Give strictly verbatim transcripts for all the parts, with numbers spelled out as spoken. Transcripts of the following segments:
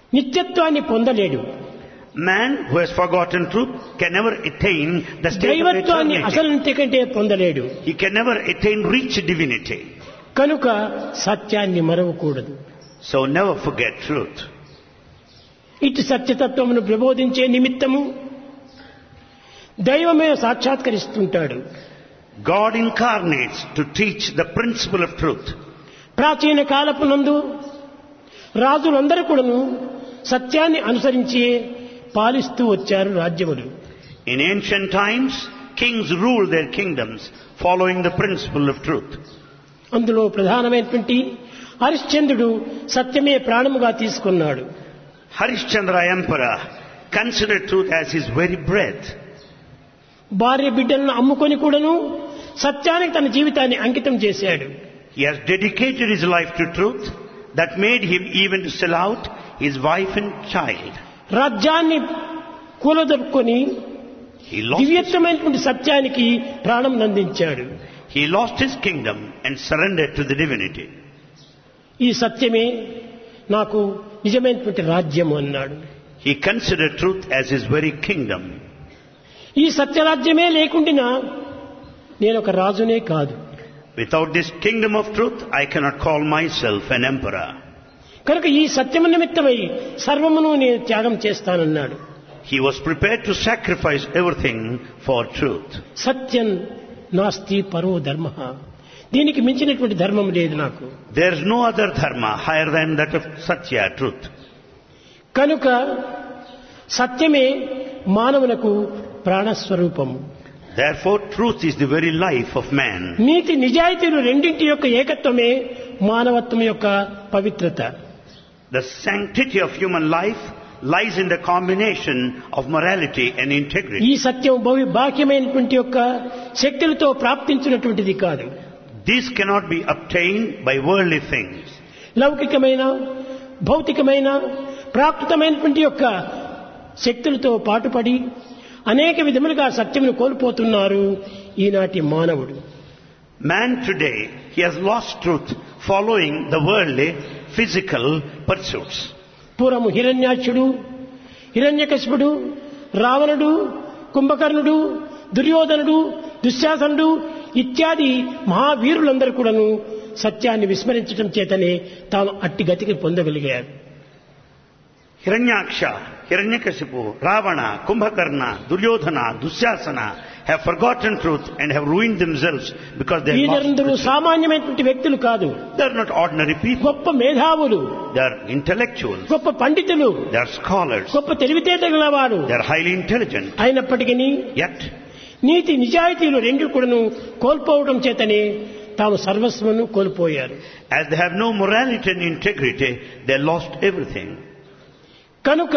నిత్యత్వాన్ని పొందలేడు. Man who has forgotten truth can never attain the state of దైవత్వాన్ని eternity. అసలు కంటే పొందలేడు. He can never attain reach divinity. కనుక సత్యాన్ని మరవకూడదు. So never forget truth. ఇటు సత్యతత్వమును ప్రబోధించే నిమిత్తము దైవమే సాక్షాత్కరిస్తుంటాడు. God incarnates to teach the principle of truth. ప్రాచీన కాలపు నందు రాజులందరూ కూడాను సత్యాన్ని అనుసరించి పాలిస్తూ వచ్చారు రాజ్యములు. In ancient times, kings ruled their kingdoms following the principle of truth. అందులో ప్రధానమైనటువంటి హరిశ్చంద్రుడు సత్యమే ప్రాణముగా తీసుకున్నాడు. Harishchandra Emperor considered truth as his very breath. భార్య బిడ్డలను అమ్ముకొని కూడాను సత్యానికి తన జీవితాన్ని అంకితం చేశాడు. He has dedicated his life to truth that made him even to sell out his wife and child. రాజ్యాన్ని కూలదొక్కుని He lost, his, దివ్యత్వమైనటువంటి సత్యానికి ప్రాణం నందించాడు. he lost his kingdom and surrendered to the divinity. ఈ సత్యమే నాకు నిజమైనటువంటి రాజ్యం అన్నాడు. He considered truth as his very kingdom. ఈ సత్యరాజ్యమే లేకుండా నేను ఒక రాజునే కాదు. Without this kingdom of truth, I cannot call myself an emperor. కనుక ఈ సత్యము నిమిత్తమై సర్వమును నేను త్యాగం చేస్తానన్నాడు. He was prepared to sacrifice everything for truth. సత్యం నాస్తి పరో ధర్మ. దీనికి మించినటువంటి ధర్మం లేదు నాకు. There is no other dharma higher than that of Satya, truth. కనుక సత్యమే మానవులకు ప్రాణస్వరూపము. Therefore, truth is the very life of man. నీతి నిజాయితీలు రెండింటి యొక్క ఏకత్వమే మానవత్వం యొక్క పవిత్రత. The sanctity of human life lies in the combination of morality and ఈ integrity. సత్యం బహు బాహ్యమైనటువంటి యొక్క శక్తులతో ప్రాప్తించినటువంటిది కాదు. These cannot be obtained by worldly things. లౌకికమైన భౌతికమైన ప్రాకృతమైనటువంటి యొక్క శక్తులతో పాటుపడి అనేక విధములుగా సత్యమును కోల్పోతున్నారు ఈనాటి మానవుడు. Man today, he has lost truth following the worldly, physical pursuits. పూర్వము హిరణ్యాక్షుడు, హిరణ్యకశిపుడు, రావణుడు, కుంభకర్ణుడు, దుర్యోధనుడు, దుశ్శాసనుడు ఇత్యాది మహావీరులందరూ కూడాను సత్యాన్ని విస్మరించడం చేతనే తాను అట్టి గతికి పొందగలిగారు. Hiranyaksha, Hiranyakasipu, Ravana, Kumbhakarna, Duryodhana, Dusyasana have forgotten truth and have ruined themselves because they have lost వీరందరూ truth. సామాన్యమైనటువంటి వ్యక్తులు కాదు. They are not ordinary people. గొప్ప మేధావులు, They are intellectuals. గొప్ప పండితులు, They are scholars. గొప్ప తెలివితేటగలవారు. They are highly intelligent. అయినప్పటికీ Yet, నీతి నిజాయితీలు రెండు కూడాను కోల్పోవడం చేతనే తాము సర్వస్వమును కోల్పోయారు. as they have no morality and integrity, they lost everything. కనుక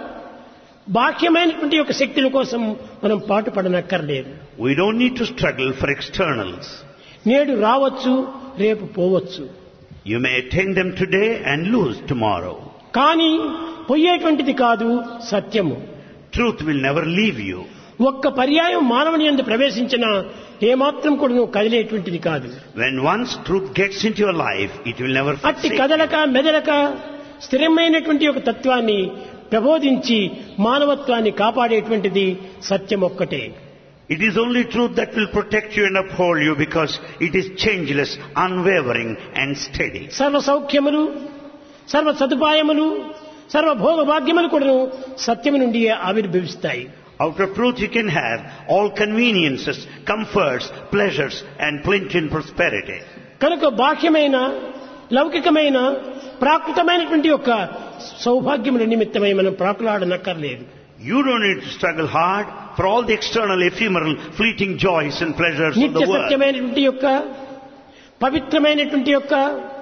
బాహ్యమైనటువంటి ఒక శక్తుల కోసం మనం పాటుపడనక్కర్లేదు. We don't need to struggle for externals. నేడు రావచ్చు, రేపు పోవచ్చు. You may attain them today and lose tomorrow. కానీ పోయేటువంటిది కాదు సత్యము. Truth will never leave you. ఒక్క పర్యాయం మానవుని యందు ప్రవేశించిన ఏమాత్రం కూడా నువ్వు కదిలేటువంటిది కాదు. When once truth gets into your life, it will never అట్టి forsake you. కదలక మెదలక స్థిరమైనటువంటి ఒక తత్వాన్ని ప్రబోధించి మానవత్వాన్ని కాపాడేటువంటిది సత్యం ఒక్కటే. It is only truth that will protect you and uphold you because it is changeless, unwavering and steady. సర్వ సౌఖ్యములు, సర్వ సదుపాయములు, సర్వ భోగ భాగ్యములు కూడా సత్యము నుండి ఆవిర్భవిస్తాయి. Out of truth you can have all conveniences, comforts, pleasures and plenty and prosperity. కనుక బాహ్యమైన లౌకికమైన ప్రాకృతమైనటువంటి యొక్క సౌభాగ్యముల నిమిత్తమై మనం ప్రాకులాడనక్కర్లేదు. You don't need to struggle hard for all the external, ephemeral, fleeting joys and pleasures of నిత్య the world. సత్యమైనటువంటి యొక్క పవిత్రమైనటువంటి యొక్క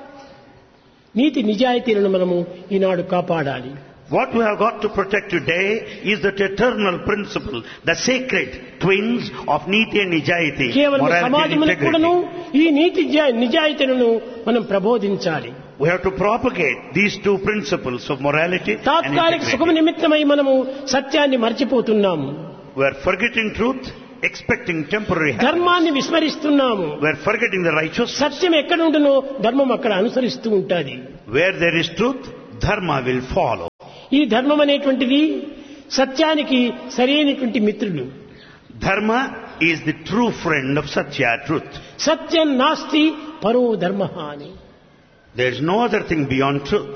నీతి నిజాయితీలను మనము ఈనాడు కాపాడాలి. What we have got to protect today is that eternal principle, the sacred twins of Niti and Nijayati, కేవలం morality and సమాజములకు కూడాను integrity. ఈ నీతి నిజా- నిజాయితీలను మనం ప్రబోధించాలి. We have to propagate these two principles of morality and తాత్కాలిక సుఖం integrity. నిమిత్తమై మనము సత్యాన్ని మర్చిపోతున్నాము. We are forgetting truth, expecting temporary happiness. ధర్మాన్ని విస్మరిస్తున్నాము. We are forgetting the righteous. సత్యం ఎక్కడ ఉండునో ధర్మం అక్కడ అనుసరిస్తూ ఉంటుంది. Where there is truth, dharma will follow. ఈ ధర్మం అనేటువంటిది సత్యానికి సరైనటువంటి మిత్రులు. Dharma is the true friend of Satya, truth. సత్యం నాస్తి పరో ధర్మ అని. There is no other thing beyond truth.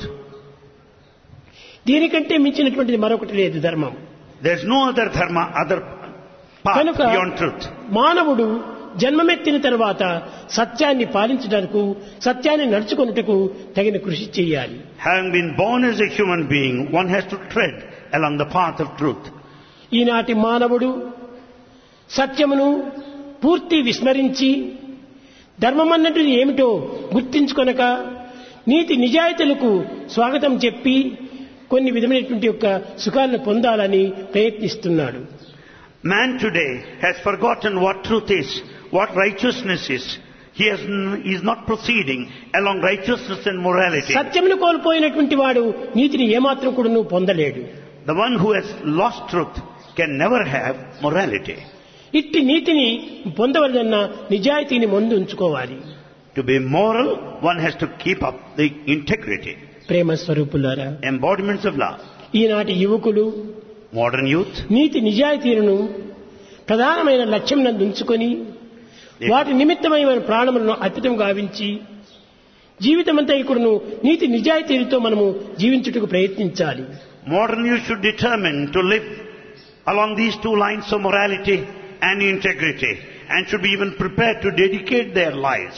దీనికంటే మించినటువంటిది మరొకటి లేదు ధర్మం. There is no other dharma, other path కనుక beyond truth. మానవుడు జన్మమెత్తిన తర్వాత సత్యాన్ని పాలించడానికి, సత్యాన్ని నడుచుకొనుటకు తగిన కృషి చేయాలి. Having been born as a human being, one has to tread along the path of truth. ఈనాటి మానవుడు సత్యమును పూర్తి విస్మరించి ధర్మమన్నది ఏమిటో గుర్తించుకొనక నీతి నిజాయితీలకు స్వాగతం చెప్పి కొన్ని విధమైనటువంటి యొక్క సుఖాలను పొందాలని ప్రయత్నిస్తున్నాడు. Man today has forgotten what truth is, what righteousness is. He has, he is not proceeding along righteousness and morality. సత్యమును కోల్పోయినటువంటి వాడు నీతిని ఏమాత్రం కూడా పొందలేడు. The one who has lost truth can never have morality. ఇట్టి నీతిని పొందవలన నిజాయితీని ముందు ఉంచుకోవాలి. To be moral, one has to keep up the integrity. ప్రేమ స్వరూపులారా, Embodiments of love. ఈనాటి యువకులు Modern youth, నీతి నిజాయితీలను ప్రధానమైన లక్ష్యం నందు ఉంచుకొని వాటి నిమిత్తమైన ప్రాణములను అర్పితం గావించి జీవితమంతా ఇక్కడను నీతి నిజాయితీలతో మనము జీవించుటకు ప్రయత్నించాలి. modern youth should determine to live along these two lines of morality and integrity, and should be even prepared to dedicate their lives.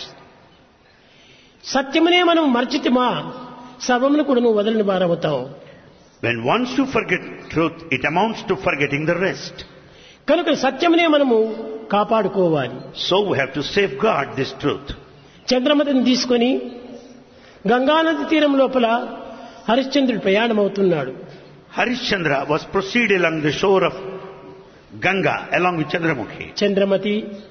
సత్యమునే మనం మర్చితిమా సర్వమును కూడాను వదలని వారవుతాం. When once you forget truth, it amounts to forgetting the rest. కనుక సత్యమునే మనము కాపాడుకోవాలి. So we have to safeguard this truth. చంద్రమతిని తీసుకొని గంగానది తీరం లోపల హరిశ్చంద్రుడు ప్రయాణమవుతున్నాడు. Harishchandra was proceeding along the shore of Ganga along with Chandramukhi. Chandramati,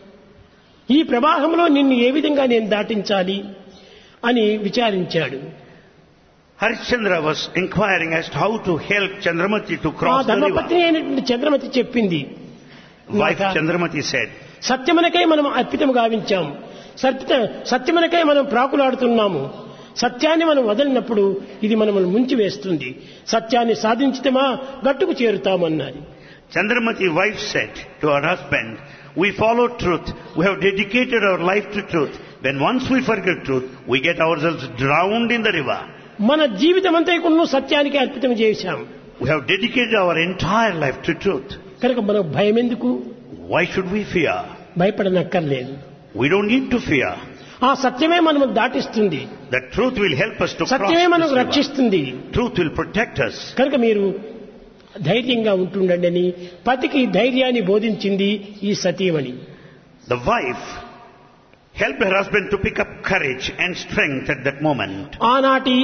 ఈ ప్రవాహంలో నిన్ను ఏ విధంగా నేను దాటించాలి అని విచారించాడు. Harishchandra was inquiring as to how to help Chandramati to ఆ cross the ధర్మపత్ని river. అయినటువంటి చంద్రమతి చెప్పింది, Wife Chandramati said, సత్యమునకై మనం అర్పితం గావించాం, సత్య సత్యమునకై మనం ప్రాకులాడుతున్నాము. సత్యాన్ని మనం వదలినప్పుడు ఇది మనల్ని ముంచి వేస్తుంది. సత్యాన్ని సాధించితమా గట్టుకు చేరుతామన్నది. Chandramati wife said to her husband, we follow truth, we have dedicated our life to truth. When once we forget truth, we get ourselves drowned in the river. మన జీవితమంతా కూడా సత్యానికి అర్పితం చేశాం. We have dedicated our entire life to truth. కనుక మనకు భయం ఎందుకు? Why should we fear? భయపడనక్కర్లేదు. We don't need to fear. ఆ సత్యమే మనము దాటిస్తుంది. The truth will help us to cross సత్యమే మనకు this river. రక్షిస్తుంది. Truth will protect us. కనుక మీరు ధైర్యంగా ఉంటుండండి అని పతికి ధైర్యాన్ని బోధించింది ఈ సతీమణి. The wife helped her husband to pick up courage and strength at that moment. ఆనాటి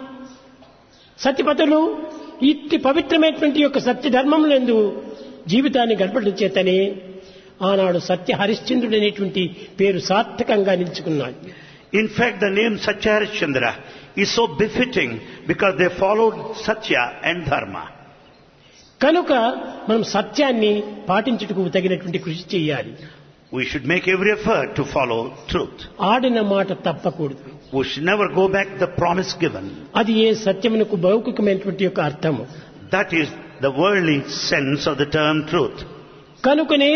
సతిపతులు ఇట్టి పవిత్రమైనటువంటి యొక్క సత్య ధర్మములందు జీవితాన్ని గడపడం చేతనే ఆనాడు సత్య హరిశ్చంద్రుడు అనేటువంటి పేరు సార్థకంగా నిలుచుకున్నాడు. In fact, the name Satya Harishchandra is so befitting because they followed Satya and Dharma. కనుక మనం సత్యాన్ని పాటించుటకు తగినటువంటి కృషి చేయాలి. We should make every effort to follow truth. ఆడిన మాట తప్పకూడదు. We should never go back the promise given. అది ఏ సత్యమునకు భౌతికమైనటువంటి యొక్క అర్థము. That is the worldly sense of the term truth. కనుకనే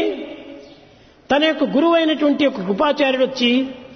తన యొక్క గురువు అయినటువంటి ఒక కృపాచార్యుడు వచ్చి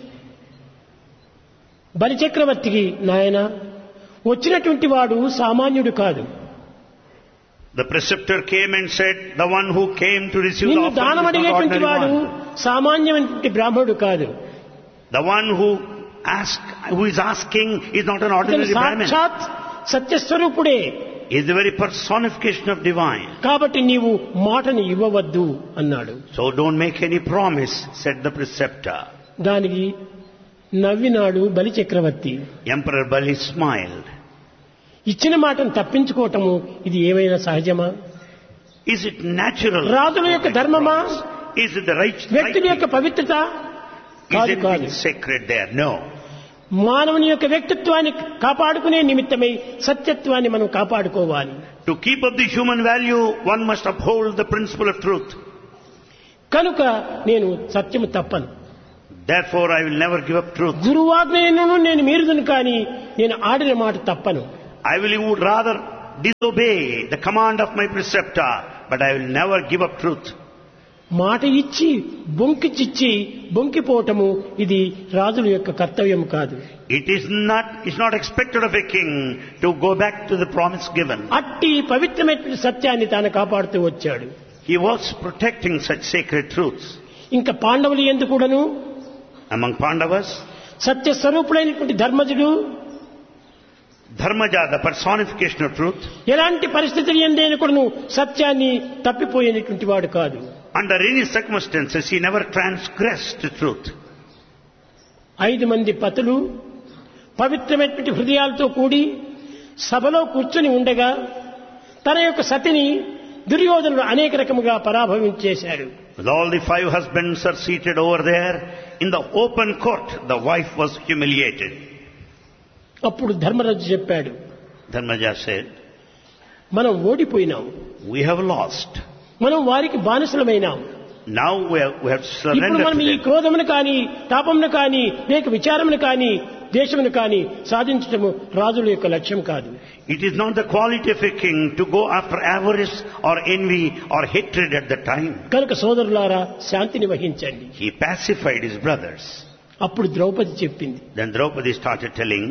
బలిచక్రవర్తికి, నాయన వచ్చినటువంటి వాడు సామాన్యుడు కాదు, The preceptor came and said, the one who came to receive the నిన్ను offering దానం is not అడిగేటువంటి ordinary వాడు one. సామాన్యమైనటువంటి బ్రాహ్మణుడు కాదు. The one who ask, who is asking is not an ఇతను ordinary Brahmin. సాక్షాత్ సత్యస్వరూపుడే. He is the very personification of divine. కాబట్టి నీవు మాటని ఇవ్వవద్దు అన్నాడు. So don't make any promise, said the preceptor. దానికి నవ్వినాడు బలి చక్రవర్తి. Emperor Bali smiled. ఇచ్చిన మాటను తప్పించుకోవటము ఇది ఏమైనా సహజమా? Is it natural? రాజుల యొక్క ధర్మమా? Is it the right, right వ్యక్తుల యొక్క thing? పవిత్రత? Is కాదు it కాదు. being sacred there? No. మానవుని యొక్క వ్యక్తిత్వాన్ని కాపాడుకునే నిమిత్తమై సత్యత్వాన్ని మనం కాపాడుకోవాలి. To keep up the human value, one must uphold the principle of truth. కనుక నేను సత్యము తప్పను. Therefore, I will never give up truth. గురువాజ్ఞను నేను మీరుదును కానీ నేను ఆడిన మాట తప్పను. I will would rather disobey the command of my preceptor, but I will never give up truth. మాట ఇచ్చి బొంకిచిచ్చి బొంకిపోవటము ఇది రాజుల యొక్క కర్తవ్యం కాదు. It is not, it's not expected of a king to go back to the promise given. అట్టి పవిత్రమైన సత్యాన్ని తాను కాపాడుతూ వచ్చాడు. He was protecting such sacred truths. ఇంకా పాండవులు ఎందుకు కూడాను Among Pandavas, Satya స్వరూపుడైనటువంటి ధర్మజుడు Dharmaja, the personification of truth, ఎలాంటి పరిస్థితులు ఎందైనా కూడాను సత్యాన్ని తప్పిపోయినటువంటి వాడు కాదు. under any circumstances he never transgressed truth. ఐదు మంది పతులు పవిత్రమైనటువంటి హృదయాలతో కూడి సభలో కూర్చొని ఉండగా తన యొక్క సతిని దుర్యోధనుడు అనేక రకముగా పరాభవించేశాడు. With all the five husbands are seated over there, in the open court, the wife was humiliated. అప్పుడు ధర్మరాజు చెప్పాడు, Dharmaja said, మనం ఓడిపోయినాం, we have lost. మనం వారికి బానిసలమైనాం. Now we have, we have ఇప్పుడు surrendered మనం to ఈ them. క్రోధమును కానీ తాపమును కానీ లేక విచారమును కానీ దేశమును కానీ సాధించటము రాజుల యొక్క లక్ష్యం కాదు. It is not the quality of a king to go after avarice or envy or hatred at the time. కనుక సోదరులారా శాంతిని వహించండి. He pacified his brothers. అప్పుడు ద్రౌపది చెప్పింది, Then Draupadi started telling,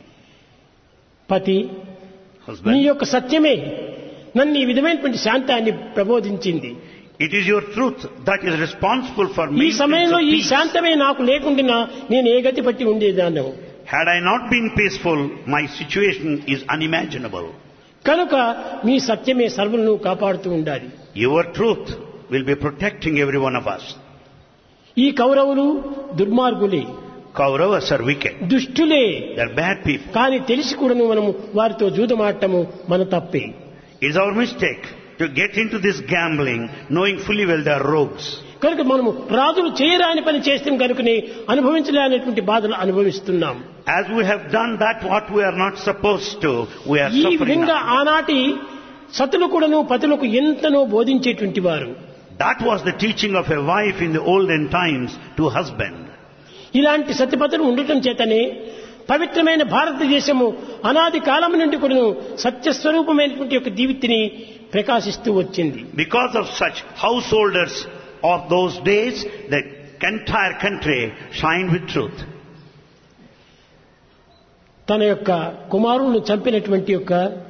పతి నీ husband, యొక్క సత్యమే నన్ను ఈ విధమైనటువంటి శాంతాన్ని ప్రబోధించింది. it is your truth that is responsible for ఈ me. సమయంలో ఈ శాంతమే నాకు లేకుండా నేను ఏ గతి పట్టి ఉండేదాన్ని. Had I not been peaceful, my situation is unimaginable. కనుక మీ సత్యమే సర్వులను కాపాడుతూ ఉండాలి. Your truth will be protecting every one of us. ఈ కౌరవులు దుర్మార్గులే, Kauravas are wicked. దుష్టులే. They are bad people. కానీ తెలిసి కూడాను మనము వారితో జూదమాడటము మన తప్పే. It's our mistake to get into this gambling knowing fully well they are rogues. కనుక మనము రాజులు చేయరాని పని చేస్తాం కనుకనే అనుభవించలేనటువంటి బాధలు అనుభవిస్తున్నాం. As we have done that what we are not supposed to, we are ఈ suffering విధంగా now. ఆనాటి సతులు కూడాను పతులకు ఎంతనో బోధించేటువంటి వారు. That was the teaching of a wife in the olden times to husband. ఇలాంటి సత్యపతులు ఉండటం చేతనే పవిత్రమైన భారతదేశము అనాది కాలం నుండి కూడాను సత్యస్వరూపమైనటువంటి యొక్క దీవితిని ప్రకాశిస్తూ వచ్చింది. Because of such householders of those days, the entire country shined with truth. తన యొక్క కుమారులను చంపినటువంటి యొక్క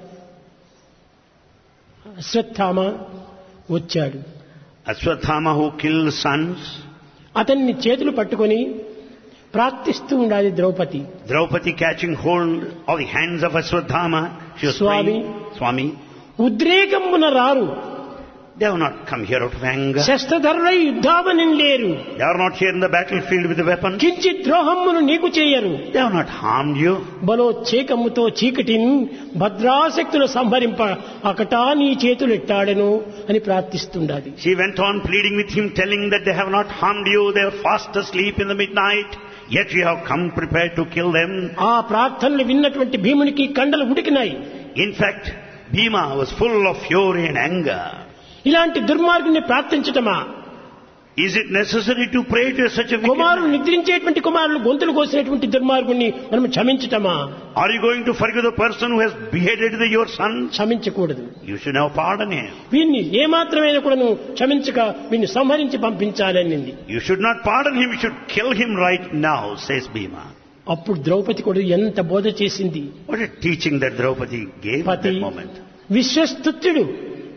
అశ్వత్థామ వచ్చాడు. Ashwathama, who killed sons, అతన్ని చేతులు పట్టుకొని ప్రార్థిస్తూ ఉండాలి Draupadi. Draupadi catching hold of the hands of Ashwathama, she was Swami. praying, Swami, ఉద్రేకమున రారు, they have not come here out of anger. శస్త్రధరులై యుద్ధావని లేరు, They are not here in the battlefield with a weapon. కించిత్ ద్రోహమును నీకు చేయరు. They have not harmed you. బలోచ్చేకముతో చీకటిని భద్రాశక్తులు సంహరింప అకటా నీ చేతులు ఎట్టాడెను అని ప్రార్థిస్తుండాలి. She went on pleading with him, telling that they have not harmed you, they are fast asleep in the midnight, yet you have come prepared to kill them. ఆ ప్రార్థనలు విన్నటువంటి భీమునికి కండలు ఉడికినాయి. In fact, Bhima was full of fury and anger. ఇలాంటి దుర్మార్గుని ప్రార్థించటమా? Is it necessary to pray to such a wicked కుమారులు man? నిద్రించేటువంటి కుమారులు గొంతులు కోసినటువంటి దుర్మార్గుని మనం క్షమించటమా? Are you going to forgive the person who has beheaded the, your son? క్షమించకూడదు. You should now pardon him. వీన్ని ఏమాత్రమైన కూడాను క్షమించక వీన్ని సంహరించి పంపించాలని. You should not pardon him, you should kill him right now, says Bhima. అప్పుడు ద్రౌపది కూడా ఎంత బోధ చేసింది. What a teaching that Draupadi gave at పతి that moment. విశ్వస్తుత్యుడు,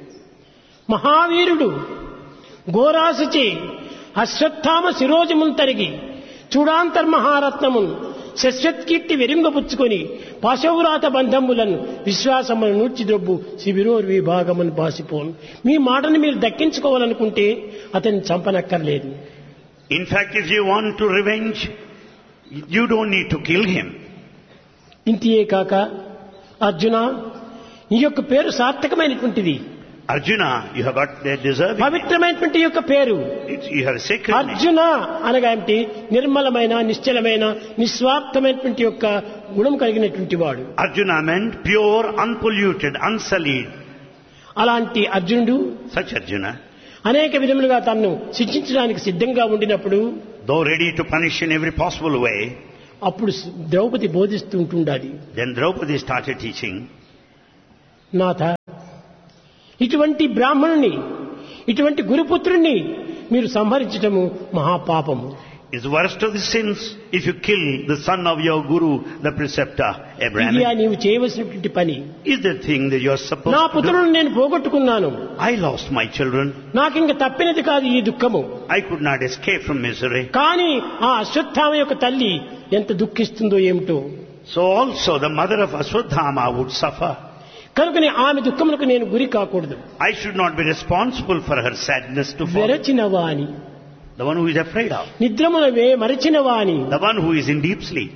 మహావీరుడు, ఘోరాసుచే అశ్వత్థామ శిరోజమును తరిగి చూడాంతర్మహారత్నమును శశ్వత్కీర్తి వెరింగపుచ్చుకొని పాశౌరాత బంధములను విశ్వాసమును నూర్చిద్రొబ్బు శిబిరోర్ విభాగమును బాసిపోను. మీ మాటను మీరు దక్కించుకోవాలనుకుంటే అతన్ని చంపనక్కర్లేదు. In fact, if you want to revenge, you don't need to kill him. ఇంతియే కాక అర్జున, నీ యొక్క పేరు సార్థకమైనటువంటిది. Arjuna, you have got the deserving. పవిత్రమైనటువంటి యొక్క పేరు It's, you have a sacred name. Arjuna అనగా ఏమిటి? నిర్మలమైన, నిశ్చలమైన, నిస్వార్థమైనటువంటి యొక్క గుణం కలిగినటువంటి వాడు. Arjuna meant pure, unpolluted, unsullied. అలాంటి అర్జునుడు Such Arjuna, అనేక విధములుగా తనను శిక్షించడానికి సిద్ధంగా ఉండినప్పుడు though ready to punish in every possible way, అప్పుడు ద్రౌపది బోధిస్తూ ఉంటుండాలి. then Draupadi started teaching. నాథ, ఇటువంటి బ్రాహ్మణుని, ఇటువంటి గురుపుత్రుణ్ణి మీరు సంహరించటము మహాపాపము. It's the worst of the sins if you kill the son of your guru, the preceptor, Abraham. ఇది నీవు చేయవలసినటువంటి పని. Is the thing that you are supposed నా to do? పుత్రులను నేను పోగొట్టుకున్నాను, I lost my children. నాకు ఇంక తప్పినది కాదు ఈ దుఃఖము. I could not escape from misery. కానీ ఆ అశ్వత్థామ యొక్క తల్లి ఎంత దుఃఖిస్తుందో ఏమిటో. So also the mother of Aswadhama would suffer. కనుకనే ఆమె దుఃఖములకు నేను గురి కాకూడదు. I should not be responsible for her sadness to fall. వెరచినవాని, The one who is afraid of. నిద్రమునవే మరచినవాని, The one who is in deep sleep.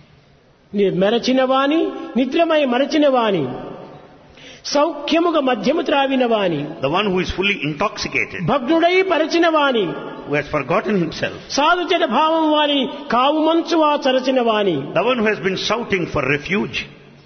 మెరచినవాని, నిద్రమై మరచినవాని, సౌఖ్యముగా మధ్యము త్రావినవాని, The one who is fully intoxicated, భగ్నుడై పరచినవాని, who has forgotten himself. సాధుజన భావం వాని, కావు మంచువా చరచినవాని. The one who has been shouting for refuge.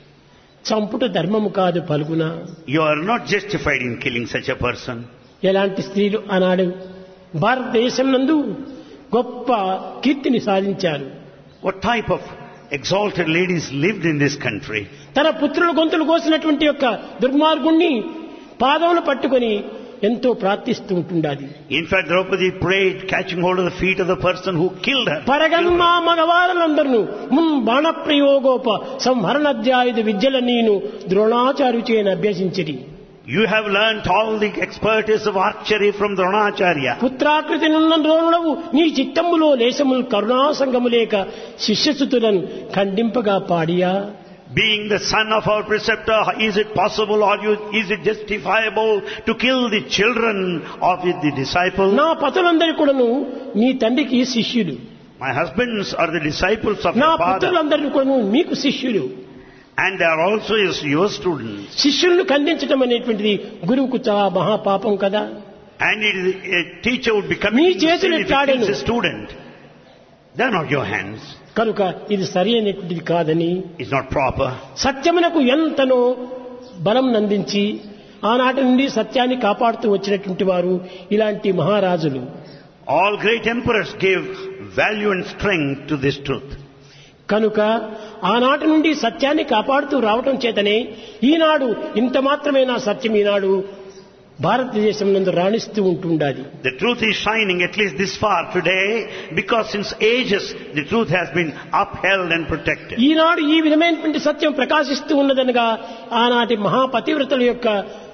చంపుట ధర్మము కాదు పలుకున. You are not justified in killing such a person. ఎలాంటి స్త్రీలు ఆనాడు భారతదేశం నందు గొప్ప కీర్తిని సాధించారు. What type of exalted ladies lived in this country? తన పుత్రుల గొంతులు కోసినటువంటి యొక్క దుర్మార్గుణ్ణి పాదములు పట్టుకొని ఎంతో ప్రార్థిస్తూ ఉంటుండాలి. In fact, Draupadi prayed, catching hold of the feet of the person who killed her. పరగన్మా మగవారులందరూ ముం బాణ ప్రయోగోప సంహరణాధ్యాయుధ విద్యల నీను ద్రోణాచార్యుచేన అభ్యసించిరి. You have learnt all the expertise of archery from Dronacharya. పుత్రాకృతి నున్న ద్రోణుడవు నీ చిత్తములో లేశములు కరుణాసంగము లేక శిష్యసుతులను ఖండింపగా పాడియా. Being the son of our preceptor, is it possible or you, is it justifiable to kill the children of the disciples? నా పతులందరి కూడాను నీ తండ్రికి శిష్యులు, My husbands are the disciples of నా your father, పుత్రులందరినీ కూడాను మీకు శిష్యులు. and they are also your students. శిష్యులను ఖండించడం అనేటువంటిది గురువుకు చాలా మహాపాపం కదా. And it is, a teacher would be committing మీ చేతులు sin if he kills ఎట్లాడెను? a student. They are not your hands. కనుక ఇది సరి అయినటువంటిది కాదని It's not proper. సత్యమునకు ఎంతనో బలం నందించి ఆనాటి నుండి సత్యాన్ని కాపాడుతూ వచ్చినటువంటి వారు ఇలాంటి మహారాజులు. All great emperors gave value and strength to this truth. కనుక ఆనాటి నుండి సత్యాన్ని కాపాడుతూ రావటం చేతనే ఈనాడు ఇంత మాత్రమేనా సత్యం ఈనాడు భారతదేశం నందు రాణిస్తూ ఉంటుండాలి. The truth is shining at least this far today because since ages the truth has been upheld and protected. ఈనాడు ఈ విధమైనటువంటి సత్యం ప్రకాశిస్తూ ఉన్నదనగా ఆనాటి మహాపతివ్రతల యొక్క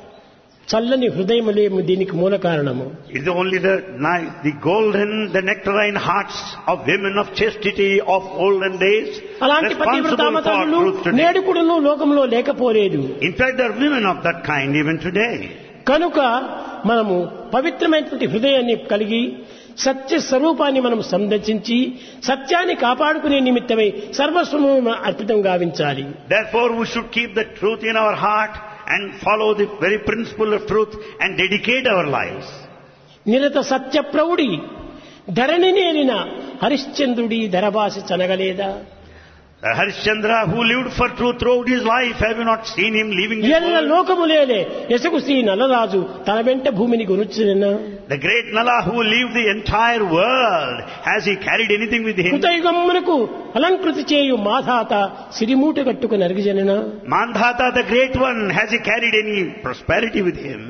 చల్లని హృదయములేము దీనికి మూల కారణము. It's only the, the golden, the nectarine hearts of women of chastity of olden days అలాంటి responsible for పతివ్రతామతలు truth today. నేడుకుడును లోకంలో లేకపోలేదు. In fact, there are women of that kind even today. కనుక మనము పవిత్రమైనటువంటి హృదయాన్ని కలిగి సత్య స్వరూపాన్ని మనం సందర్శించి సత్యాన్ని కాపాడుకునే నిమిత్తమై సర్వస్వము అర్పితం గావించాలి. Therefore, we should keep the truth in our heart and follow the very principle of truth and dedicate our lives. నిరత Satya ప్రౌఢి Dharani నేలిన హరిశ్చంద్రుడి ధరభాసి చనగలేదా. The Harishchandra who lived for truth throughout his life, have you not seen him leaving this ఎల్ల world? లోకములేలే ఎసగు Shri Nalaraju తన వెంట భూమిని గునుచున. The great Nala who lived the entire world, has he carried anything with him? కృతయుగమునకు అలంకృతి చేయు మాధాత సిరిమూట కట్టుకు నరిగిజనన. Mandhata, the great one, has he carried any prosperity with him?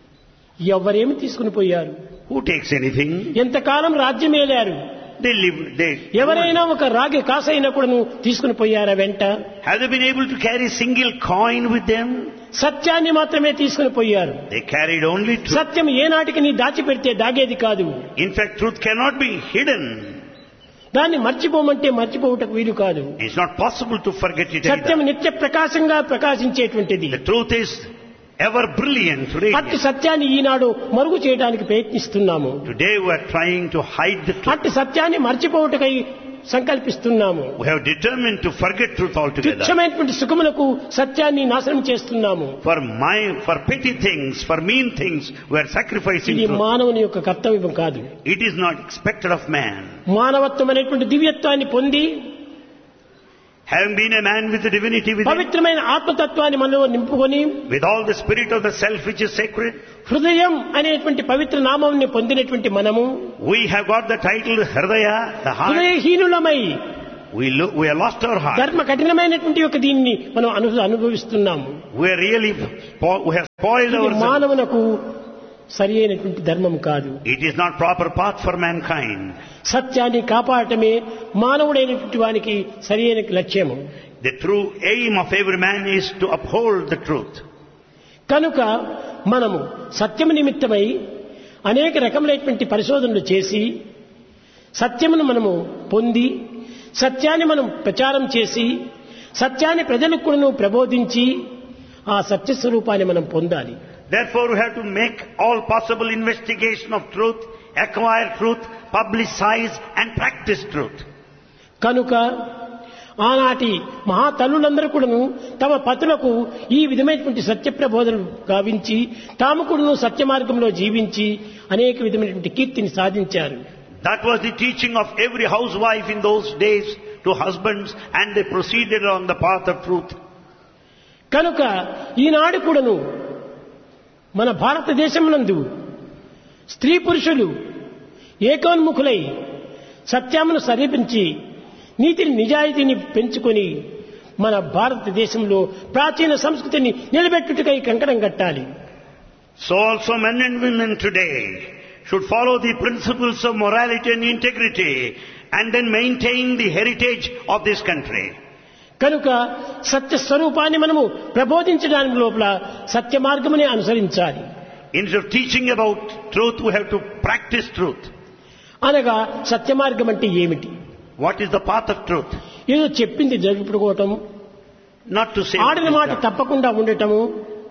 ఎవరేమి తీసుకుని పోయారు? Who takes anything? ఎంతకాలం రాజ్యమేలారు? They live, they... ఎవరైనా ఒక రాగి కాసైనా కూడా నువ్వు తీసుకుని పోయారా వెంట? Have they been able to carry single coin with them? సత్యాన్ని మాత్రమే తీసుకుని పోయారు. They carried only truth. సత్యం ఏనాటికి నీ దాచిపెడితే దాగేది కాదు. In fact, truth cannot be hidden. దాన్ని మర్చిపోమంటే మర్చిపోవటకు వీలు కాదు. It's not possible to forget it Satyam either. నిత్య ప్రకాశంగా ప్రకాశించేటువంటిది. The truth is ever brilliant, అట్టి radiant. సత్యాన్ని ఈనాడు మరుగు చేయడానికి ప్రయత్నిస్తున్నాము. Today we are trying to hide the truth. అట్టి సత్యాన్ని మర్చిపోవటకై సంకల్పిస్తున్నాము. We have determined to forget truth altogether. తుచ్చమైనటువంటి సుఖములకు సత్యాన్ని నాశనం చేస్తున్నాము. For my, for petty things, for mean things, we are sacrificing ఇది truth. మానవుని యొక్క కర్తవ్యం కాదు. It is not expected of man. మానవత్వం అనేటువంటి దివ్యత్వాన్ని పొంది Having been a man with the divinity within, పవిత్రమైన ఆత్మతత్వాన్ని మనలో నింపుకొని with all the spirit of the self which is sacred, హృదయం అనేటువంటి పవిత్ర నామాన్ని పొందినటువంటి మనము we have got the title Hridaya, the heart. హృదయహీనులమై We lo- we have lost our heart. ధర్మ కఠినమైనటువంటి యొక్క దీన్ని మనం అను- అనుభవిస్తున్నాము. We are really spo- we have spoiled ఇది ourselves. మానవునకు సరి అయినటువంటి ధర్మం కాదు. It is not proper path for mankind. సత్యాన్ని కాపాడటమే మానవుడైనటువంటి వానికి సరి అయిన లక్ష్యము. The true aim of every man is to uphold the truth. కనుక మనము సత్యము నిమిత్తమై అనేక రకములైనటువంటి పరిశోధనలు చేసి సత్యమును మనము పొంది సత్యాన్ని మనం ప్రచారం చేసి సత్యాన్ని ప్రజలకు కూడా ప్రబోధించి ఆ సత్య స్వరూపాన్ని మనం పొందాలి. Therefore, we have to make all possible investigation of truth, acquire truth, publicize and practice truth. కనుక ఆనాటి మహాతల్లులందరూ కూడాను తమ పతులకు ఈ విధమైనటువంటి సత్య ప్రబోధనలు గావించి తాము కూడాను సత్య మార్గంలో జీవించి అనేక విధమైనటువంటి కీర్తిని సాధించారు. That was the teaching of every housewife in those days to husbands, and they proceeded on the path of truth. కనుక ఈనాడు కూడాను మన భారతదేశమునందు స్త్రీ పురుషులు ఏకోన్ముఖులై సత్యమును సమీపించి నీతిని నిజాయితీని పెంచుకొని మన భారతదేశంలో ప్రాచీన సంస్కృతిని నిలబెట్టుటకై కంకణం కట్టాలి. So also men and women today should follow the principles of morality and integrity and then maintain the heritage of this country. కనుక సత్య స్వరూపాన్ని మనము ప్రబోధించడానికి లోపల సత్య మార్గమునే అనుసరించాలి. Instead of teaching about truth, we have to practice truth. అనగా సత్య మార్గం అంటే ఏమిటి? What is the path of truth? ఏదో చెప్పింది జరుపుకోవటం, Not to say, ఆడిన మాట తప్పకుండా ఉండటము,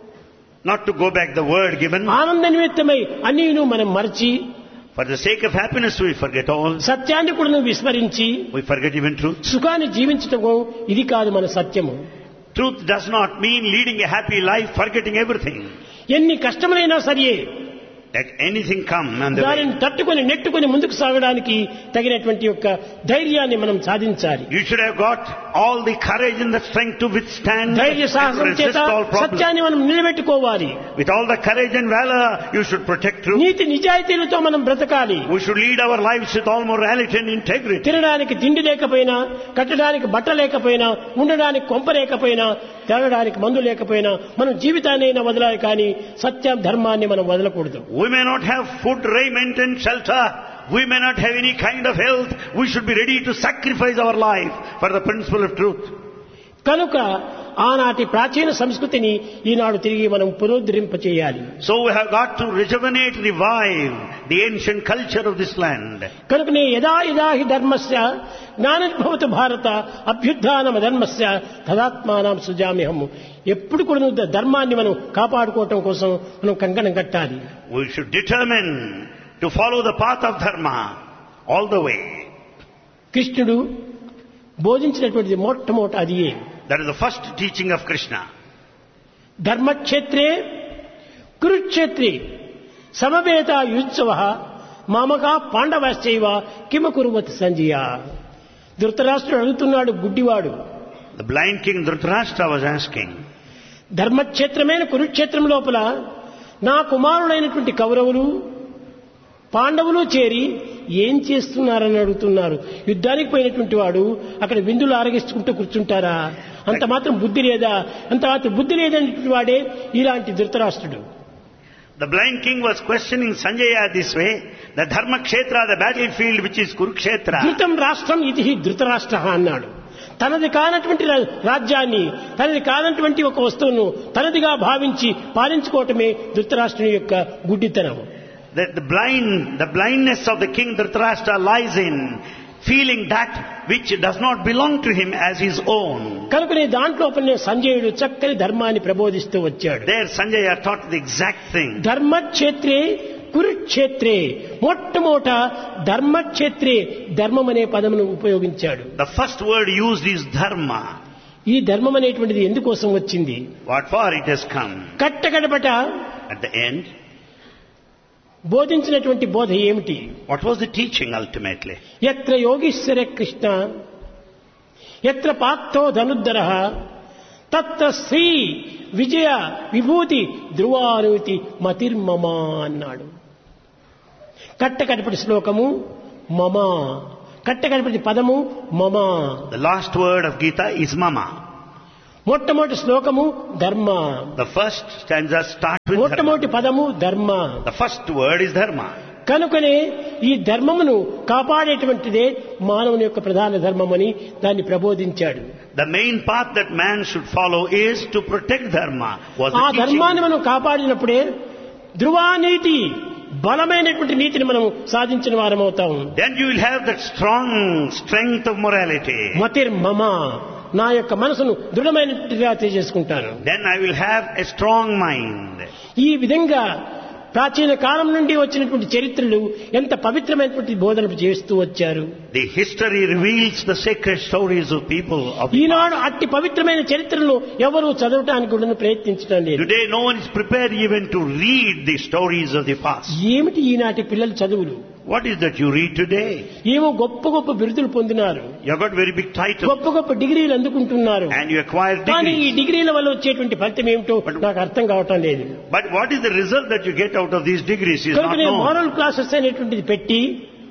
not to go back the word given. ఆనంద నిమిత్తమై అన్నీను మనం మరచి For the sake of happiness, we forget all. సత్యాన్ని కూడా నువ్వు విస్మరించి We forget even truth. సుఖాన్ని జీవించటము ఇది కాదు మన సత్యము. Truth does not mean leading a happy life, forgetting everything. ఎన్ని కష్టములైనా సరియే Let anything come and the దానిని way. తట్టుకొని నెట్టుకొని ముందుకు సాగడానికి తగినటువంటి యొక్క ధైర్యాన్ని మనం సాధించాలి. You should have got all the courage and the strength to withstand ధైర్య and సాహసం చేత resist all problems. సత్యాన్ని మనం నిలబెట్టుకోవాలి. With all the courage and valor, you should protect truth. నీతి నిజాయితీలతో మనం బ్రతకాలి. We should lead our lives with all morality and integrity. తినడానికి తిండి లేకపోయినా, కట్టడానికి బట్ట లేకపోయినా, ఉండడానికి కొంప లేకపోయినా, తాగడానికి మందు లేకపోయినా మనం జీవితాన్నైనా వదలాలి, కానీ సత్యం ధర్మాన్ని మనం వదలకూడదు. We may not have food, raiment and shelter. We may not have any kind of health. We should be ready to sacrifice our life for the principle of truth. కనుక ఆనాటి ప్రాచీన సంస్కృతిని ఈనాడు తిరిగి మనం పునరుద్ధరింప చేయాలి. So we have got to rejuvenate, revive the ancient culture of this land. కనుకనే యదా యదా హి ధర్మస్య జ్ఞానోద్భవతు భారత అభ్యుత్థానమ ధర్మస్య తదాత్మానం సుజామ్యహం. ఎప్పుడు కూడా ధర్మాన్ని మనం కాపాడుకోవటం కోసం మనం కంకణం కట్టాలి. We should determine to follow the path of dharma all the way. కృష్ణుడు బోధించినటువంటిది మొట్టమొదట అదియే. That is the first teaching of Krishna. ధర్మక్షేత్రే కురుక్షేత్రే సమవేత యుత్సవ మామకా పాండవశ్చైవ కిమ కురువత్ Sanjaya. ధృతరాష్ట్రుడు అడుగుతున్నాడు, గుడ్డివాడు. The blind king Dhritarashtra was asking, ధర్మక్షేత్రమైన కురుక్షేత్రం లోపల నా కుమారులైనటువంటి కౌరవులు పాండవులు చేరి ఏం చేస్తున్నారని అడుగుతున్నారు. యుద్ధానికి పోయినటువంటి వాడు అక్కడ విందులు ఆరగిస్తుంటూ కూర్చుంటారా? అంత మాత్రం బుద్ధి లేదా? అంత మాత్రం బుద్ధి లేదనేటువంటి వాడే ఇలాంటి ధృతరాష్ట్రుడు. the blind king was questioning Sanjaya this way, the dharma kshetra, the battlefield which is Kurukshetra. ధృతం రాష్ట్రం ఇది ధృతరాష్ట్ర అన్నాడు. తనది కానటువంటి రాజ్యాన్ని, తనది కానటువంటి ఒక వస్తువును తనదిగా భావించి పాలించుకోవటమే ధృతరాష్ట్రుని యొక్క గుడ్డితనం. That the blind, the blindness of the king Dhritarashtra lies in feeling that which does not belong to him as his own. కనుకనే దాంట్లోపలనే సంజయుడు చక్కని ధర్మాన్ని ప్రబోధిస్తూ వచ్చాడు. There Sanjaya taught the exact thing. ధర్మక్షేత్రే కురుక్షేత్రే, మొట్టమొదట ధర్మక్షేత్రే ధర్మం అనే పదమును ఉపయోగించాడు. The first word used is dharma. ఈ ధర్మం అనేటువంటిది ఎందుకోసం వచ్చింది? What for it has come? కట్టకడపట At the end, బోధించినటువంటి బోధ ఏమిటి? what was the teaching ultimately? యత్ర Yogeeshwara Krishna యత్ర పార్థో ధనుద్ధరః తత్ర శ్రీ విజయ విభూతి ధ్రువానుతి మతిర్మమ అన్నాడు. కట్టకడపటి శ్లోకము మమ, కట్టగలిపిన పదము మమ. The last word of Gita is mama. మొట్టమొదటి శ్లోకము ధర్మ. The first stanza starts with మొట్టమొదటి dharma. పదము ధర్మ. The first word is dharma. కనుకనే ఈ ధర్మమును కాపాడేటువంటిదే మానవుని యొక్క ప్రధాన ధర్మమని దాన్ని ప్రబోధించాడు. The main path that man should follow is to protect dharma. Was the ఆ teaching. ధర్మాన్ని మనం కాపాడినప్పుడే ధృవానీతి బలమైనటువంటి నీతిని మనం సాధించిన వారమవుతాం. Then you will have that strong strength of morality. మతిర్ మమ, నా యొక్క మనసును దృఢమైనట్టుగా చేసుకుంటాను. Then I will have a strong mind. ఈ విధంగా ప్రాచీన కాలం నుండి వచ్చినటువంటి చరిత్రలు ఎంత పవిత్రమైనటువంటి బోధనలు చేస్తూ వచ్చారు. The history reveals the sacred stories of people of the Eenadu past. అట్టి పవిత్రమైన చరిత్రను ఎవరు చదవటానికి కూడా ప్రయత్నించడం లేదు. Today no one is prepared even to read the stories of the past. ఏమిటి ఈనాటి పిల్లల చదువులు? What is that you read today? ఏమో గొప్ప గొప్ప బిరుదులు పొందినారు, You have got very big titles గొప్ప గొప్ప డిగ్రీలు అందుకుంటున్నారు. and you acquire కానీ ఈ degrees. డిగ్రీల వల్ల వచ్చేటువంటి ఫలితం ఏమిటో నాకు అర్థం కావటం లేదు. But what is the result that you get out of these degrees is కనుక not నేను known. మోరల్ క్లాసెస్ అనేటువంటిది పెట్టి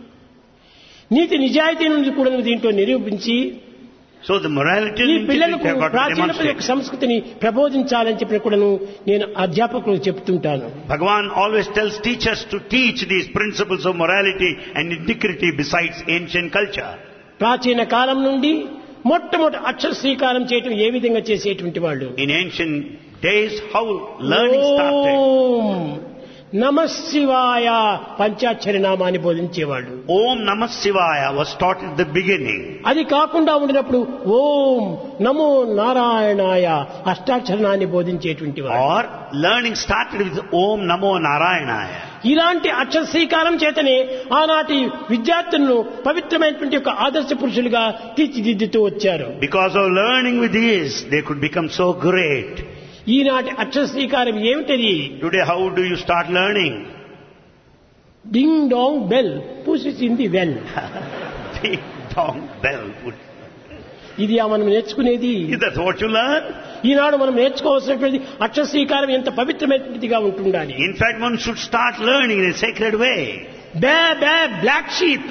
నీతి నిజాయితీ నుండి కూడా దీంట్లో నిరూపించి So the morality ఈ and integrity పిల్లలకు have got to ప్రాచీన demonstrate. సంస్కృతిని ప్రబోధించాలని చెప్పి కూడాను నేను అధ్యాపకులకు చెప్తుంటాను. Bhagavan always tells teachers to teach these principles of morality and integrity besides ancient culture. ప్రాచీన కాలం నుండి మొట్టమొదటి అక్షర శ్రీకారం చేయటం ఏ విధంగా చేసేటువంటి వాళ్ళు? In ancient days, how learning started. ఓం నమ శివాయ పంచాక్షరి నామాన్ని బోధించేవాళ్ళు. Om Namah Shivaya was taught at the beginning. అది కాకుండా ఉండినప్పుడు ఓం నమో నారాయణాయ అష్టాక్షరణాన్ని బోధించేటువంటి వాడు. Or learning started with Om Namo Narayanaya. ఇలాంటి అక్షర శ్రీకారం చేతనే ఆనాటి విద్యార్థులను పవిత్రమైనటువంటి ఒక ఆదర్శ పురుషులుగా తీర్చిదిద్దుతూ వచ్చారు. Because of learning with this, they could become so great. ఈనాటి అక్షర శ్రీకారం ఏమిటది? Today, how do you start learning? Ding dong bell pushes in the well. Ding dong bell. ఇది మనం నేర్చుకునేది. Is that what you learn? ఈనాడు మనం నేర్చుకోవాల్సినటువంటి అక్షర శ్రీకారం ఎంత పవిత్రమైనదిగా ఉంటుండాలి. In fact, one should start learning in a sacred way. Bay bay black sheep,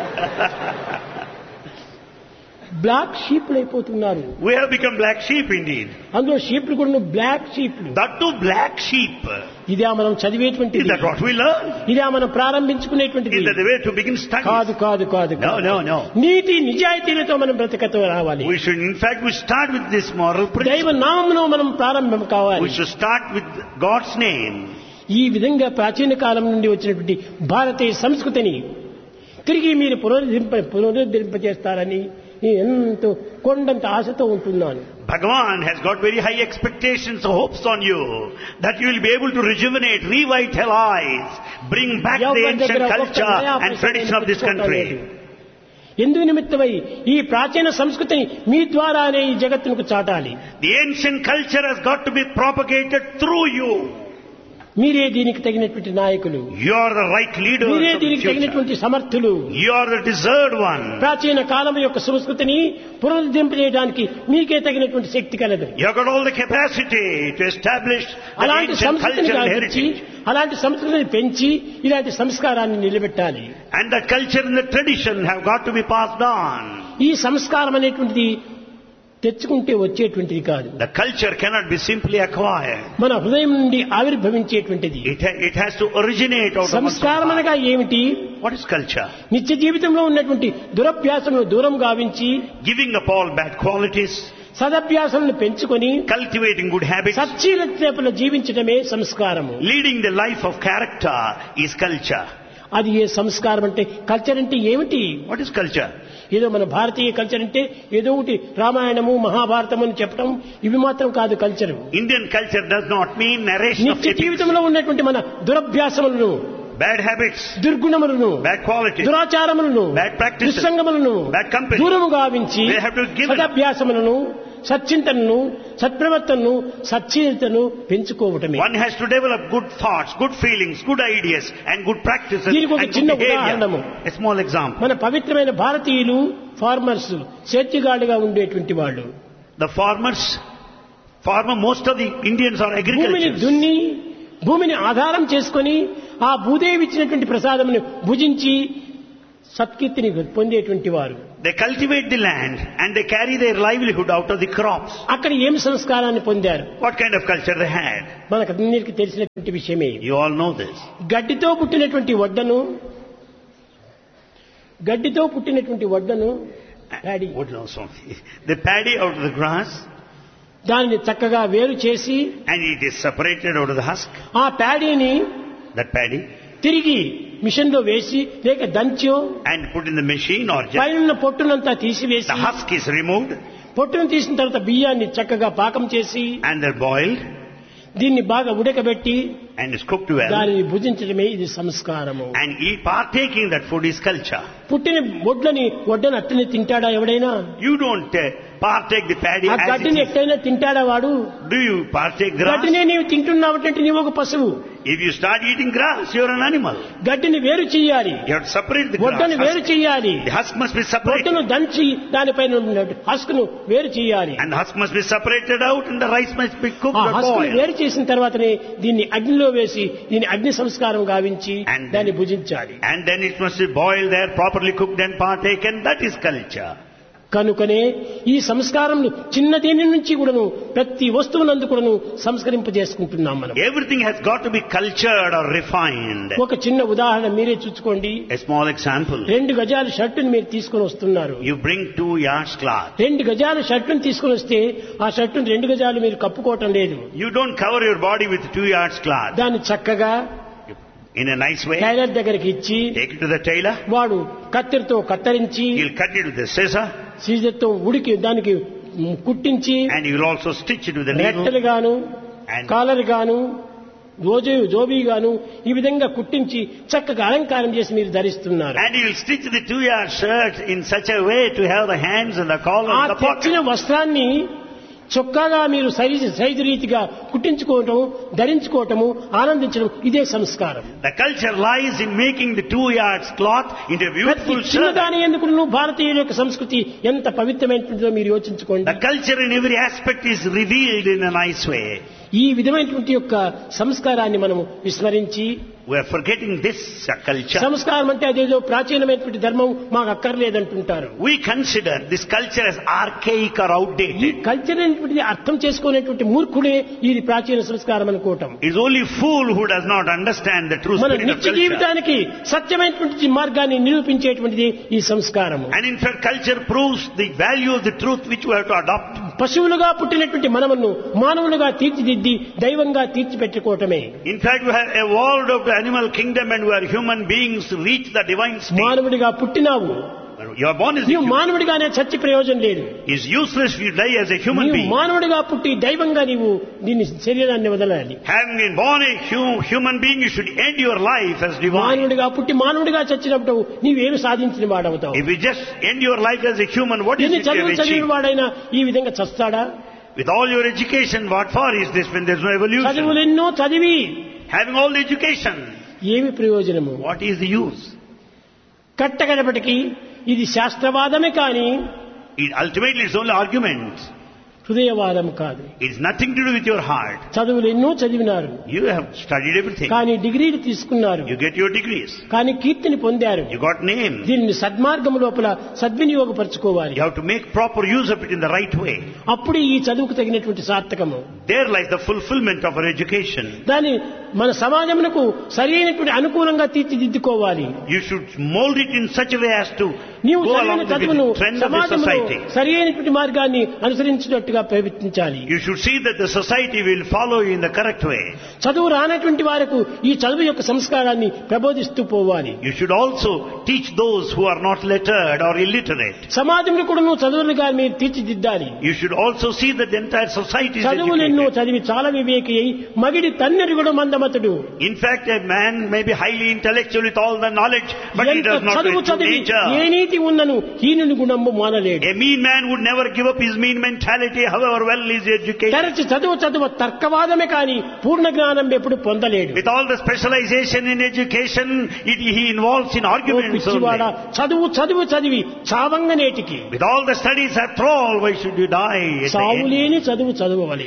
black షీప్లు అయిపోతున్నారు. We have become black sheep indeed. అందులో షీప్లు కూడా black షీప్లు. That too black sheep. ఇదే మనం Is చదివేటువంటిది, that what we learn? ఇదే మనం ప్రారంభించుకునేటువంటిది. Is that the way to begin studying? కాదు కాదు కాదు No, no, no. నీతి నిజాయితీలతో మనం బ్రతకతో రావాలి. We should, in fact, we start with this moral principle. దైవ నామమును మనం ప్రారంభం We కావాలి. should start with God's name. ఈ విధంగా ప్రాచీన కాలం నుండి వచ్చినటువంటి భారతీయ సంస్కృతిని తిరిగి మీరు పునరుద్ధరింప పునరుద్ధరింపజేస్తారని నేను ఎంతో కొండంత ఆశతో ఉంటున్నాను. Bhagavan has got very high expectations, hopes on you, that you will be able to rejuvenate, revitalize, bring back the ancient culture and tradition of this country. ఎందు నిమిత్తమై ఈ ప్రాచీన సంస్కృతిని మీ ద్వారానే ఈ జగత్తుకు చాటాలి. The ancient culture has got to be propagated through you. మీరే దీనికి తగినటువంటి నాయకులు, You are the right leaders మీరే of the దీనికి future. తగినటువంటి సమర్థులు. You are the deserved one. ప్రాచీన కాలం యొక్క సంస్కృతిని పునరుద్ధరింపజేయడానికి మీకే తగినటువంటి శక్తి కలదు. You have got all the capacity to establish the అలాంటి ancient సంస్కృతిని culture and గావించి heritage. అలాంటి సంస్కృతిని పెంచి ఇలాంటి సంస్కారాన్ని నిలబెట్టాలి. And the culture and the tradition have got to be passed on. ఈ సంస్కారం అనేటువంటిది తెచ్చుకుంటే వచ్చేటువంటిది కాదు. The culture cannot be simply acquired. మన హృదయం నుండి ఆవిర్భవించేటువంటిది. It, ha- it has to originate out of one's సంస్కారం heart. అనగా ఏమిటి? What is culture? నిత్య జీవితంలో ఉన్నటువంటి దురభ్యాసమును దూరం గావించి Giving up all bad qualities, సదభ్యాసములను పెంచుకొని cultivating good habits, సచ్చీలతేపల జీవించడమే సంస్కారము. leading the life of character is culture. అది ఏ సంస్కారం అంటే? కల్చర్ అంటే ఏమిటి? What is culture? ఏదో మన భారతీయ కల్చర్ అంటే ఏదో ఒకటి రామాయణము మహాభారతము అని చెప్పడం ఇవి మాత్రం కాదు culture. Indian culture does not mean narration of నిత్య ethics, జీవితంలో ఉన్నటువంటి మన దురభ్యాసములను, bad habits, దుర్గుణములను, bad qualities. దురాచారములను, Bad practices, దుస్సంగములను bad company. దూరము గావించి They have to give up. సదభ్యాసములను, సచ్చింతనను, సత్ప్రవర్తనను, సచ్చీలతను పెంచుకోవటమే. One has to develop good thoughts, good feelings, good ideas and good practices దీనికి ఒక and చిన్న good behavior. ఉదాహరణము. A small example. మన పవిత్రమైన భారతీయులు farmers, సేద్యగాళ్ళుగా ఉండేటువంటి వాళ్ళు. The farmers, farmer, most of the Indians are భూమిని agriculturists. దున్ని భూమిని ఆధారం చేసుకొని ఆ భూదేవి ఇచ్చినటువంటి ప్రసాదమును భుజించి సత్కీర్తిని పొందేటువంటి వారు. They cultivate the land and they carry their livelihood out of the crops. అక్కడ ఏమి సంస్కారాన్ని పొందారు? What kind of culture they had? మనకు అందరికీ తెలిసినటువంటి విషయమే. You all know this. గడ్డితో పుట్టినటువంటి వడ్డను గడ్డితో పుట్టినటువంటి వడ్డను paddy What else? The paddy out of the grass దానిని చక్కగా వేరు చేసి and it is separated out of the husk. ఆ ప్యాడీని That paddy తిరిగి మిషన్ లో వేసి లేక దంచో and put in the machine or just పైన పొట్టునంతా తీసివేసి the husk is removed పొట్టును తీసిన తర్వాత బియ్యాన్ని చక్కగా పాకం చేసి and they're boiled దీన్ని బాగా ఉడకబెట్టి and is cooked well దానిని భుజించడమే ఇది సంస్కారము. and eat partaking that food is culture. పుట్టిన వడ్లని వడ్డను అట్టని తింటాడా ఎవడైనా? You don't uh, partake the paddy ఆ as it గడ్డిని is. ఎట్టయినా తింటాడా వాడు? Do you partake grass? గడ్డినే నీవు తింటున్నావంటే నీవు ఒక పశువు. If you start eating grass, you're an animal. గడ్డిని వేరు చెయ్యాలి, You have to separate the వడ్డను grass. వేరు చెయ్యాలి, The husk must be separated. పొట్టును దంచి దానిపైన ఉన్న హస్కును వేరు చెయ్యాలి. And the husk must be separated out and the rice must be cooked ఆ or హస్కును boiled. వేరు చేసిన తర్వాతనే దీన్ని అగ్నిలో వేసి దీన్ని అగ్ని సంస్కారం గావించి And దాన్ని భుజించాలి. And then it must be boiled there, properly cooked and partaken. That is culture. కనుకనే ఈ సంస్కారములు చిన్న దీని నుంచి కూడాను ప్రతి వస్తువునందు కూడాను సంస్కరింపజేసుకుంటున్నాం మనం. Everything has got to be cultured or refined. ఒక చిన్న ఉదాహరణ మీరే చూసుకోండి. A small example. రెండు గజాల షర్టుని మీరు తీసుకొని వస్తున్నారు. You bring two yards cloth. రెండు గజాల షర్టును తీసుకొని వస్తే ఆ షర్టును రెండు గజాలు మీరు కప్పుకోవటం లేదు. You don't cover your body with two yards cloth. దాన్ని చక్కగా In a nice way. Tailor దగ్గరికి ఇచ్చి Take it to the tailor. వాడు కత్తెరతో కత్తిరించి He'll cut it with the scissor. సీజర్తో ఉడికి దానికి కుట్టించి And he will also stitch it with the needle. రెట్టెలు గాను And caller గాను రోజు జోబీ గాను ఈ విధంగా కుట్టించి చక్కగా అలంకారం చేసి మీరు ధరిస్తున్నారు. And he will stitch the two yard shirt in such a way to have the hands and the collar ఆ and the తెచ్చిన pocket. వస్త్రాన్ని చొక్కాగా మీరు సైజు సైజు రీతిగా కుట్టించుకోవటం, ధరించుకోవటము, ఆనందించడం ఇదే సంస్కారం. The culture lies in making the two yards cloth into a ప్రతి beautiful shirt. చిన్నదాని ఎందుకు భారతీయుల యొక్క సంస్కృతి ఎంత పవిత్రమైనదో మీరు యోచించుకోండి. The culture in every aspect is revealed in a nice way. ఈ విధమైనటువంటి యొక్క సంస్కారాన్ని మనము విస్మరించి We are forgetting this uh, culture. సంస్కారం అంటే అదేదో ప్రాచీనమైనటువంటి ధర్మం మాకు అక్కర్లేదంటుంటారు. We consider this culture as archaic or ఈ outdated. కల్చర్ అనేటువంటిది అర్థం చేసుకునేటువంటి మూర్ఖుడే ఇది ప్రాచీన సంస్కారం అనుకోవటం. It's only fool who does not understand the true మన spirit of నిత్య culture. జీవితానికి సత్యమైనటువంటి మార్గాన్ని నిరూపించేటువంటిది ఈ సంస్కారము. And in fact, culture proves the value of the truth which we have to adopt. పశువులుగా పుట్టినటువంటి మనమును మానవులుగా తీర్చిదిద్ది దైవంగా తీర్చిపెట్టుకోవటమే. In fact, we have evolved out of the animal kingdom and we are human beings to reach the divine state. మానవుడిగా పుట్టినావు, You are born as a నీవు human. మానవుడిగానే చచ్చి ప్రయోజనం లేదు. It's useless if you die as a human నీవు being. మానవుడిగా పుట్టి దైవంగా నీవు దీని శరీరాన్ని వదలాలి. Having been born a hu- human being, you should end your life as divine. మానవుడిగా పుట్టి మానవుడిగా చచ్చినప్పుడు నీవేమి సాధించిన వాడవుతావు? If you just end your life as a human, what is ఎన్ని it you have చదువు చదివిన achieved? వాడైనా ఈ విధంగా చస్తాడా? With all your education, what for is this when there's no evolution? చదువులు ఎన్నో చదివి Having all the education, ఏమి ప్రయోజనము? what is the use? కట్టగడపటికి ఇది శాస్త్రవాదమే కానీ It, ultimately, it's only arguments. హృదయవాదం కాదు. It's nothing to do with your heart. చదువులు ఎన్నో చదివినారు, You have studied everything. కానీ డిగ్రీలు తీసుకున్నారు, You get your degrees. కానీ కీర్తిని పొందారు. You got name. దీన్ని సద్మార్గం లోపల సద్వినియోగపరచుకోవాలి. You have to make proper use of it in the right way. అప్పుడు ఈ చదువుకు తగినటువంటి సార్థకము. There lies the fulfillment of our education. దాన్ని మన సమాజమునకు సరైనటువంటి అనుకూలంగా తీర్చిదిద్దుకోవాలి. You should mold it in such a way as to నీవు go చదివిన along with చదువును the trend of the సమాజంలో society. సరైనటువంటి మార్గాన్ని అనుసరించినట్టుగా ప్రయత్నించాలి. You should see that the society will follow you in the correct way. చదువు రానటువంటి వారికి ఈ చదువు యొక్క సంస్కారాన్ని ప్రబోధిస్తూ పోవాలి. You should also teach those who are not lettered or illiterate. సమాజంలో కూడా నువ్వు చదువులుగా మీరు తీర్చిదిద్దాలి. You should also see that the entire society is చదువులెన్నో educated. చదివి చాలా వివేకి అయి మగిడి తన్నెరు కూడా మందమతుడు. In fact, a man may be highly intellectual with all the knowledge, but he ఎంత does not చదువు know true చదివి nature. ఏ నీతి ఉన్నను హీనుని గుణంబు మానలేడు. A mean man would never give up his mean mentality, however well he is educated. తరచి చదువు చదువు తర్కవాదమే కాని పూర్ణ జ్ఞానం ఎప్పుడు పొందలేడు. With all the specialization in education, it, he involves in oh arguments పిచ్చివాడా, only. చదువు చదువు చదివి చావంగనేటికి With all the studies after all, why should you die? at the చావు end? లేని చదువు చదువవలేవు. You should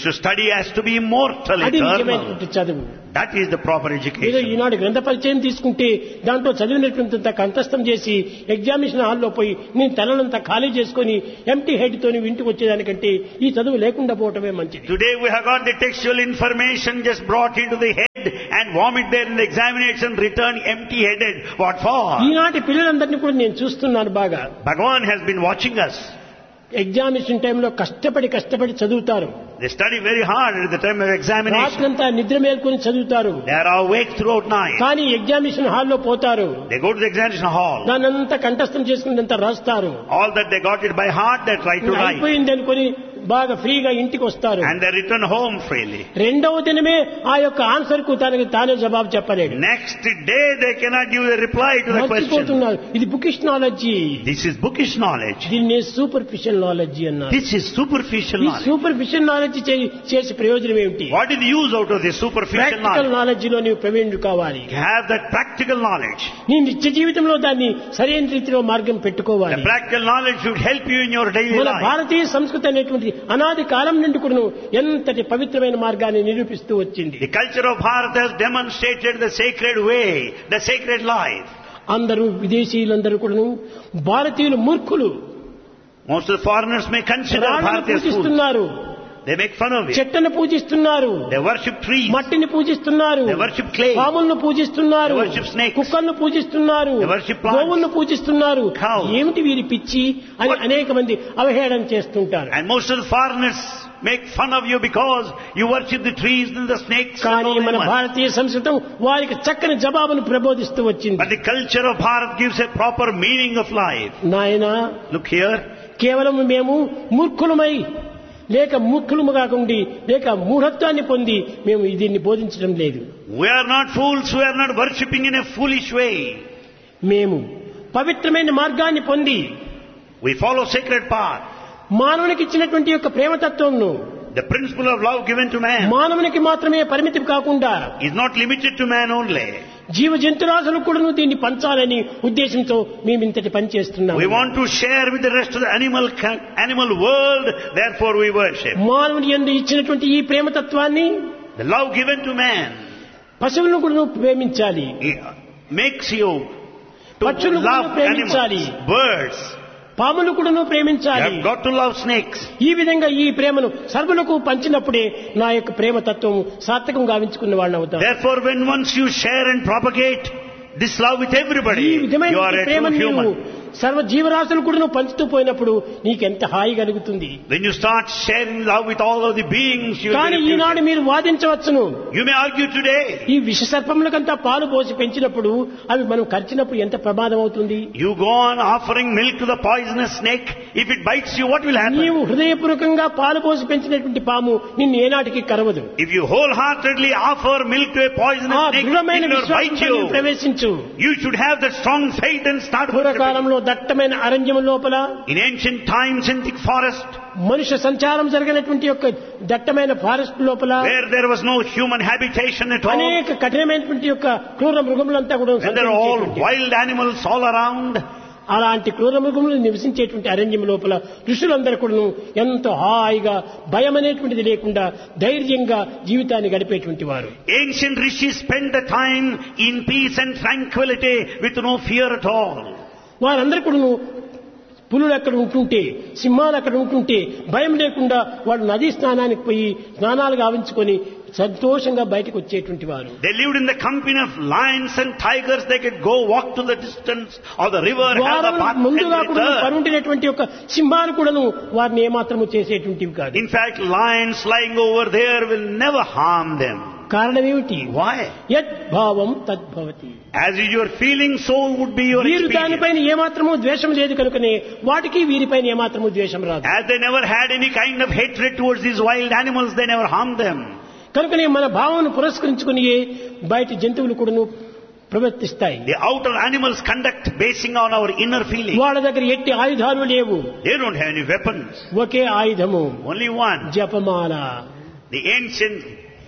to study has to be immortal, అది eternal. నిజమైనటువంటి చదువు. That is the proper ఏదో education. ఈనాడు గ్రంథ పరిచయం తీసుకుంటే దాంట్లో చదివినటువంటి కంఠస్థం చేసి ఎగ్జామినేషన్ హాల్లో పోయి నేను తలనంతా ఖాళీ చేసుకుని ఎంటీ హెడ్ తోని ఇంటికి వచ్చేదానికంటే ఈ చదువు లేకుండా పోవటమే మంచిది. Today we have got the textual information just brought into the head and vomit there in the examination, return empty-headed. What for? ఈనాటి పిల్లలందరినీ కూడా నేను చూస్తున్నాను బాగా. Bhagavan has been watching us. Examination టైంలో కష్టపడి కష్టపడి చదువుతారు. They study very hard at the time of examination. రాత్రంతా నిద్ర మేల్కొని చదువుతారు. They are awake throughout night. కానీ ఎగ్జామినేషన్ హాల్లో పోతారు. They go to the examination hall. దానంతా కంఠస్థం చేసుకున్నంత రాస్తారు. All that they got it by heart, they try to write. అయిపోయింది అనుకుని బాగా ఫ్రీగా ఇంటికి వస్తారు. And they return home freely. రెండవ దినమే ఆ యొక్క ఆన్సర్ కు తనకి తానే జవాబు చెప్పలేడు. Next day they cannot give a reply to the question. ఇది bookish knowledge. This is bookish knowledge. దీన్ని సూపర్ఫిషియల్ నాలెడ్జి అన్నారు. This is superficial knowledge. Superficial knowledge చేసే ప్రయోజనం ఏమిటి? What is the use out of this superficial knowledge? Practical knowledge లో నీవు ప్రవీణుడు కావాలి. You have that practical knowledge. నీ నిత్య జీవితంలో దాన్ని సరైన రీతిలో మార్గం పెట్టుకోవాలి. The practical knowledge should help you in your daily మన life. భారతీయ సంస్కృతి అనేటువంటి అనాది కాలం నుండి కూడా ఎంతటి పవిత్రమైన మార్గాన్ని నిరూపిస్తూ వచ్చింది. The culture of Bharat has demonstrated the sacred way, the sacred life. అందరూ విదేశీయులందరూ కూడా భారతీయులు మూర్ఖులు. Most of the foreigners may consider Bharat as fools. They make fun of it. చెట్టును పూజిస్తున్నారు. They worship trees. మట్టిని పూజిస్తున్నారు. They worship clay. పాములను పూజిస్తున్నారు. They worship snakes. కుక్కలను పూజిస్తున్నారు. They worship plants. గోవులను పూజిస్తున్నారు. Cows. ఏమిటి వీరి పిచ్చి అని అనేక మంది అవహేళన చేస్తుంటారు. And most of the foreigners make fun of you because you worship the trees and the snakes. కానీ మన భారతీయ సంస్కృతం వారికి చక్కని జవాబును ప్రబోధిస్తూ వచ్చింది. But the culture of Bharat gives a proper meaning of life. నాయనా, Look here. కేవలం మేము మూర్ఖులమై లేక మూర్ఖులము కాకుండా లేక మూఢత్వాన్ని పొంది మేము దీన్ని బోధించడం లేదు. We are not fools. We are not worshipping in a foolish way. మేము పవిత్రమైన మార్గాన్ని పొంది We follow sacred path. మానవునికి ఇచ్చినటువంటి యొక్క ప్రేమతత్వంను, The principle of love given to man మానవునికి మాత్రమే పరిమితం కాకుండా is not limited to man only. జీవ జంతురాశులకు కూడా దీన్ని పంచాలని ఉద్దేశంతో మేము ఇంతటి పని చేస్తున్నాము. We want to share with the rest of the animal animal world, therefore we worship. మానవుని యందు ఇచ్చినటువంటి ఈ ప్రేమతత్వాన్ని, The love given to man, పశువులను కూడా ప్రేమించాలి. makes you to పక్షులను కూడా love ప్రేమించాలి. animals, birds. పాములు కూడా You ప్రేమించాలి. have got to love snakes. ఈ విధంగా ఈ ప్రేమను సర్వులకు పంచినప్పుడే నా యొక్క ప్రేమతత్వం సార్థకం గావించుకున్న వాళ్ళని అవుతారు. Therefore, when once you share and propagate this love with everybody, ఈ you విధమైన are a true ప్రేమను నీవు human. సర్వ జీవరాశులు కూడా పంచుతూ పోయినప్పుడు నీకెంత హాయి కలుగుతుంది. When you start sharing love with all of the beings, you కానీ ఈనాడు మీరు వాదించవచ్చును. You may argue today. ఈ విష సర్పములకంతా పాలు పోసి పెంచినప్పుడు అవి మనం కరిచినప్పుడు ఎంత ప్రమాదం అవుతుంది. You go on offering milk to the poisonous snake. If it bites you, what will happen? నీవు హృదయపూర్వకంగా పాలు పోసి పెంచినటువంటి పాము నిన్ను ఏనాటికి కరవదు. If you wholeheartedly offer milk to a poisonous ఆ snake, దృఢమైన it will bite విశ్వాసంతో you. ప్రవేశించు. You should have that strong faith and start worshipping. పూర్వకాలంలో దట్టమైన అరణ్యం లోపల, In ancient times in thick forest, మనుష్య సంచారం జరిగినటువంటి యొక్క దట్టమైన ఫారెస్ట్ లోపల, where there was no human habitation at all, అనేక కఠినమైనటువంటి యొక్క క్రూర మృగములంతా కూడా and there are all సంచరించేటువంటి, wild animals all around, అలాంటి క్రూర మృగములు నివసించేటువంటి అరణ్యం లోపల ఋషులందరూ కూడా ఎంతో హాయిగా భయం అనేటువంటిది లేకుండా ధైర్యంగా జీవితాన్ని గడిపేటువంటి వారు. ancient rishis spent the time in peace and tranquility with no fear at all. వారందరూ కూడా పులులు అక్కడ ఉంటుంటే, సింహాలు అక్కడ ఉంటుంటే భయం లేకుండా వాళ్ళు నదీ స్నానానికి పోయి స్నానాలు గావించుకొని సంతోషంగా బయటకు వచ్చేటువంటి వారు. They lived in the company of lions and tigers. They could go walk to the distance of the river, have the bath and ముందుగా కూడా return. పరుండినటువంటి యొక్క సింహాలు కూడాను వారిని ఏమాత్రము చేసేటువంటివి కాదు. In fact, lions lying over there will never harm them. కారణం ఏమిటి? Why? యత్ భావం తద్భవతి. As is your feeling, so would be your వీరు experience. దానిపైన ఏమాత్రము ద్వేషం లేదు కనుకనే వాటికి వీరిపైన ఏమాత్రము ద్వేషం రాదు. As they never had any kind of hatred towards these wild animals, they never harmed them. కనుకనే మన భావనను పురస్కరించుకుని బయట జంతువులు కూడాను ప్రవర్తిస్తాయి. The outer animals conduct basing on our inner feeling. వాళ్ళ దగ్గర ఎట్టి ఆయుధాలు లేవు. They don't have any weapons. ఒకే ఆయుధము, Only one. జపమాల. The ancient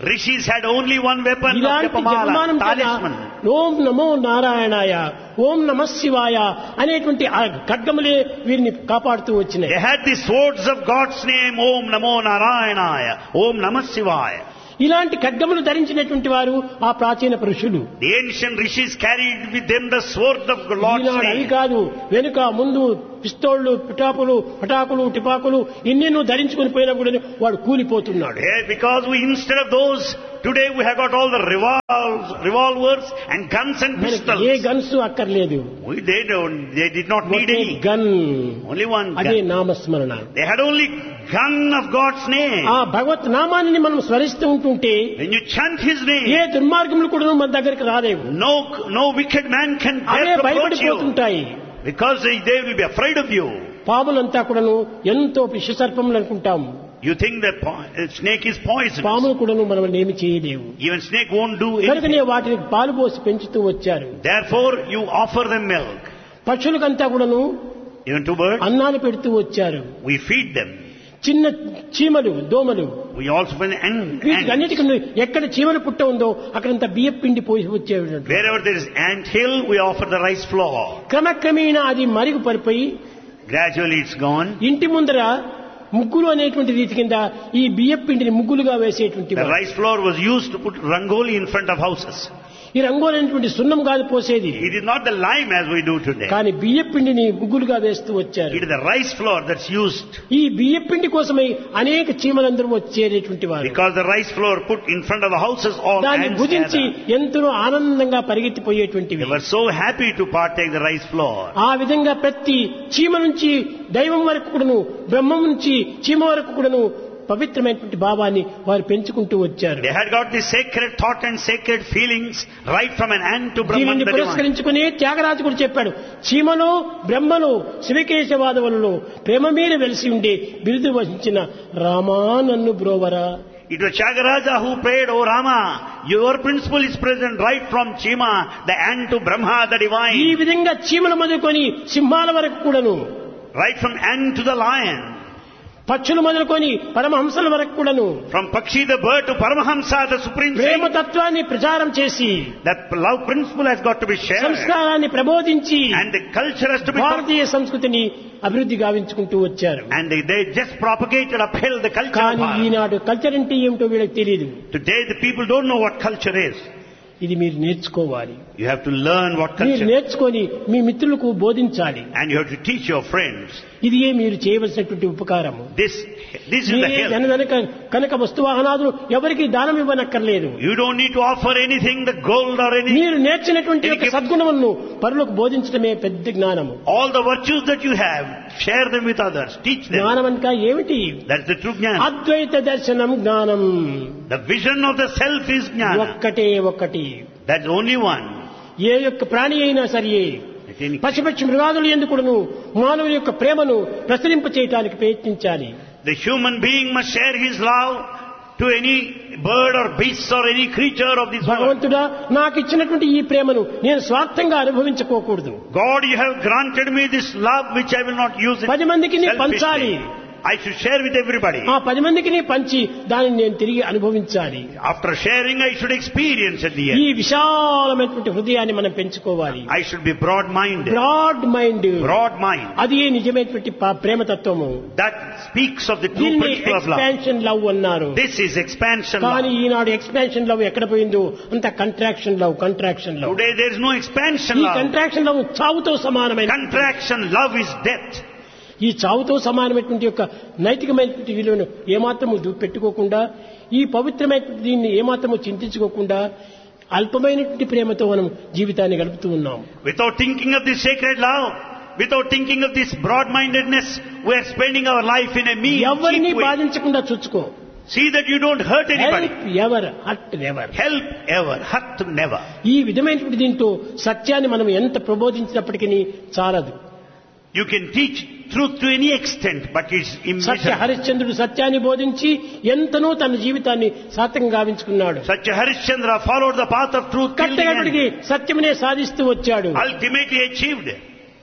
Rishis had only one weapon of ఇలాంటి Japamala, జపమానం talisman. ఓం నమో నారాయణాయ ఓం నమ శివాయ అనేటువంటి ఆ ఖడ్గములే వీరిని కాపాడుతూ వచ్చినాయి. They had the swords of God's name, Om Namo Narayanaya, Om Namah Shivaya. ఇలాంటి ఖడ్గములు ధరించినటువంటి వారు ఆ ప్రాచీన పురుషులు. The ancient rishis carried with them the sword of Lord's ఈనాడు అవి name. కాదు, వెనుక ముందు పిస్తోళ్లు పిటాపులు పటాకులు టిపాకులు ఇన్నిను ధరించుకుని పోయినా కూడా వాడు కూలిపోతున్నాడు. Yeah, because we, instead of those, today we have got all the revolvers, revolvers and guns and pistols. A guns అక్కర్లేదు. We, they don't, they did not need any. Gun, Only one అదే gun. నామస్మరణ. They had only gun of God's name. ఆ భగవత్ నామాన్ని మనం స్మరిస్తూ ఉంటుంటే When you chant His A name, దుర్మార్గములు కూడా మన దగ్గరికి రాలేవు. no, no wicked man can away dare to approach you. భయపడిపోతుంటాయి. Because they, they will be afraid of you. పాములంతా కూడాను ఎంతో విషసర్పములు అనుకుంటాం. You think that po- uh, snake is poisonous. పాములు కూడాను మనం ఏమి చేయలేవు. Even snake won't do కనుకనే anything. వాటిని పాలు పోసి పెంచుతూ వచ్చారు. Therefore, you offer them milk. పక్షులకంతా కూడాను Even to birds, అన్నాలు పెడుతూ వచ్చారు. we feed them. చిన్న చీమలు దోమలు We also feed and, వీటికి and అన్నిటికీ ఎక్కడ చీమలు పుట్ట ఉందో అక్కడంతా బియ్యం పిండి పోసి వచ్చేవి. wherever there is ant hill, we offer the rice flour. క్రమక్రమేణా అది మరుగు పడిపోయి Gradually, it's gone. ఇంటి ముందర ముగ్గులు అనేటువంటి రీతి కింద ఈ బియ్యం పిండిని ముగ్గులుగా వేసేటువంటి The వారు. rice flour was used to put rangoli in front of houses. ఈ రంగోలి అనేటువంటి సున్నం కాదు పోసేది, It is not the lime as we do today. కానీ బియ్యం పిండిని ముగ్గులుగా వేస్తూ వచ్చారు. It is the rice flour that's used. ఈ బియ్యం పిండి కోసమై అనేక చీమలందరూ వచ్చేటటువంటి వారు. Because the rice flour put in front of the houses, all దాన్ని ants భుజించి gather. ఎంతో ఆనందంగా పరిగెత్తిపోయేటువంటివి. They were so happy to partake the rice flour. ఆ విధంగా ప్రతి చీమ నుంచి దైవం వరకు కూడాను, బ్రహ్మం నుంచి చీమ వరకు కూడాను పవిత్రమైనటువంటి భావాన్ని వారు పెంచుకుంటూ వచ్చారు. They had got the sacred thought and sacred feelings right from an ant to Brahman దీనిని the divine. పురస్కరించుకుని త్యాగరాజు కూడా చెప్పాడు, చీమలో బ్రహ్మలో శివకేశవాదవులలో ప్రేమ మీద వెలిసి ఉండే బిరుదు వహించిన రామా నన్ను బ్రోవరా. It was Tyagaraja who prayed, "O Rama, your principle is present right from Chima, the ant to Brahma the ఈ divine, విధంగా చీమల మొదలుకొని సింహాల వరకు కూడాను, right from ant to the lion, పక్షులు మొదలుకొని పరమహంసల వరకు కూడాను from Pakshi the bird to Paramahamsa the supreme Prema saint." తత్వాన్ని ప్రచారం చేసి That love principle has got to be shared, సంస్కారాన్ని ప్రబోధించి and the culture has to be, భారతీయ సంస్కృతిని అభివృద్ధి గావించుకుంటూ వచ్చారు. and they, they just propagated, upheld the culture of కానీ Bharat. ఈనాడు culture అంటే ఏమిటో వీళ్ళకి తెలియదు. Today the people don't know what culture is. ఇది మీరు నేర్చుకోవాలి. You have to learn what మీరు culture is. నేర్చుకొని మీ మిత్రులకు బోధించాలి. And you have to teach your friends. ఇది ఏ మీరు చేయవలసినటువంటి ఉపకారము. This, this is the మీరే help. ధనధనక కనక వస్తువాహనాదులు ఎవరికి దానం ఇవ్వనక్కర్లేదు. You don't need to offer anything, the gold or anything. మీరు నేర్చినటువంటి Any యొక్క gift. సద్గుణములను పరులకు బోధించడమే పెద్ద జ్ఞానము. All the virtues that you have, share them with others. Teach them. జ్ఞానం అనగా ఏమిటి? That's the true jnana. అద్వైత దర్శనం జ్ఞానం. The vision of the self is jnana. ఒక్కటే ఒక్కటి. That's only one. ఏ యొక్క ప్రాణి అయినా సరే At any- పశుపక్షి మృగాదులు ఎందుకును మానవుని యొక్క ప్రేమను ప్రసరింప చేయడానికి ప్రయత్నించాలి. The human being must share his love to any bird or beast or any creature of this world. భగవంతుడా, నాకు ఇచ్చినటువంటి ఈ ప్రేమను నేను స్వార్థంగా అనుభవించుకోకూడదు. God, you have granted me this love which I will not use it పది మందికి నీ పంచాలి. selfishly. I should share with everybody. ఆ పది మందికి నీ పంచి దానిని నేను తిరిగి అనుభవించాలి. After sharing, I should experience at the ఈ end. విశాలమైనటువంటి హృదయాన్ని మనం పెంచుకోవాలి. I should be broad-minded. Broad mind, Broad mind. అది నిజమైనటువంటి ప- ప్రేమ తత్వము. That speaks of the true దీన్ని principle of love. Expansion love అన్నారు. This is expansion కానీ love. ఈనాడు ఎక్స్పాన్షన్ లవ్ ఎక్కడ పోయిందో అంత contraction love, contraction love. Today there is no expansion ఈ love. కంట్రాక్షన్ లవ్ చావుతో సమానమైన. Contraction love is death. ఈ చావుతో సమానమైనటువంటి యొక్క నైతికమైనటువంటి విలువను ఏమాత్రము దు- పెట్టుకోకుండా, ఈ పవిత్రమైనటువంటి దీన్ని ఏమాత్రము చింతించుకోకుండా అల్పమైనటువంటి ప్రేమతో మనం జీవితాన్ని గడుపుతూ ఉన్నాం. Without thinking of this sacred love, without thinking of this broad-mindedness, we are spending our life in a mean, ఎవరిని cheap way. బాధించకుండా చూసుకో. See that you don't hurt anybody. Help ever hurt never. Help ever, hurt never. ఈ విధమైనటువంటి దీంతో సత్యాన్ని మనం ఎంత ప్రబోధించినప్పటికీ చాలదు. You can teach truth to any extent, but it's Satya immeasurable. హరిశ్చంద్రుడు సత్యాన్ని బోధించి ఎంతనో తన జీవితాన్ని సార్థకంగా గావించుకున్నాడు. Such a Harishchandra followed the path of truth till the కట్టగడికి end. సత్యమునే సాధిస్తూ వచ్చాడు. Ultimately achieved.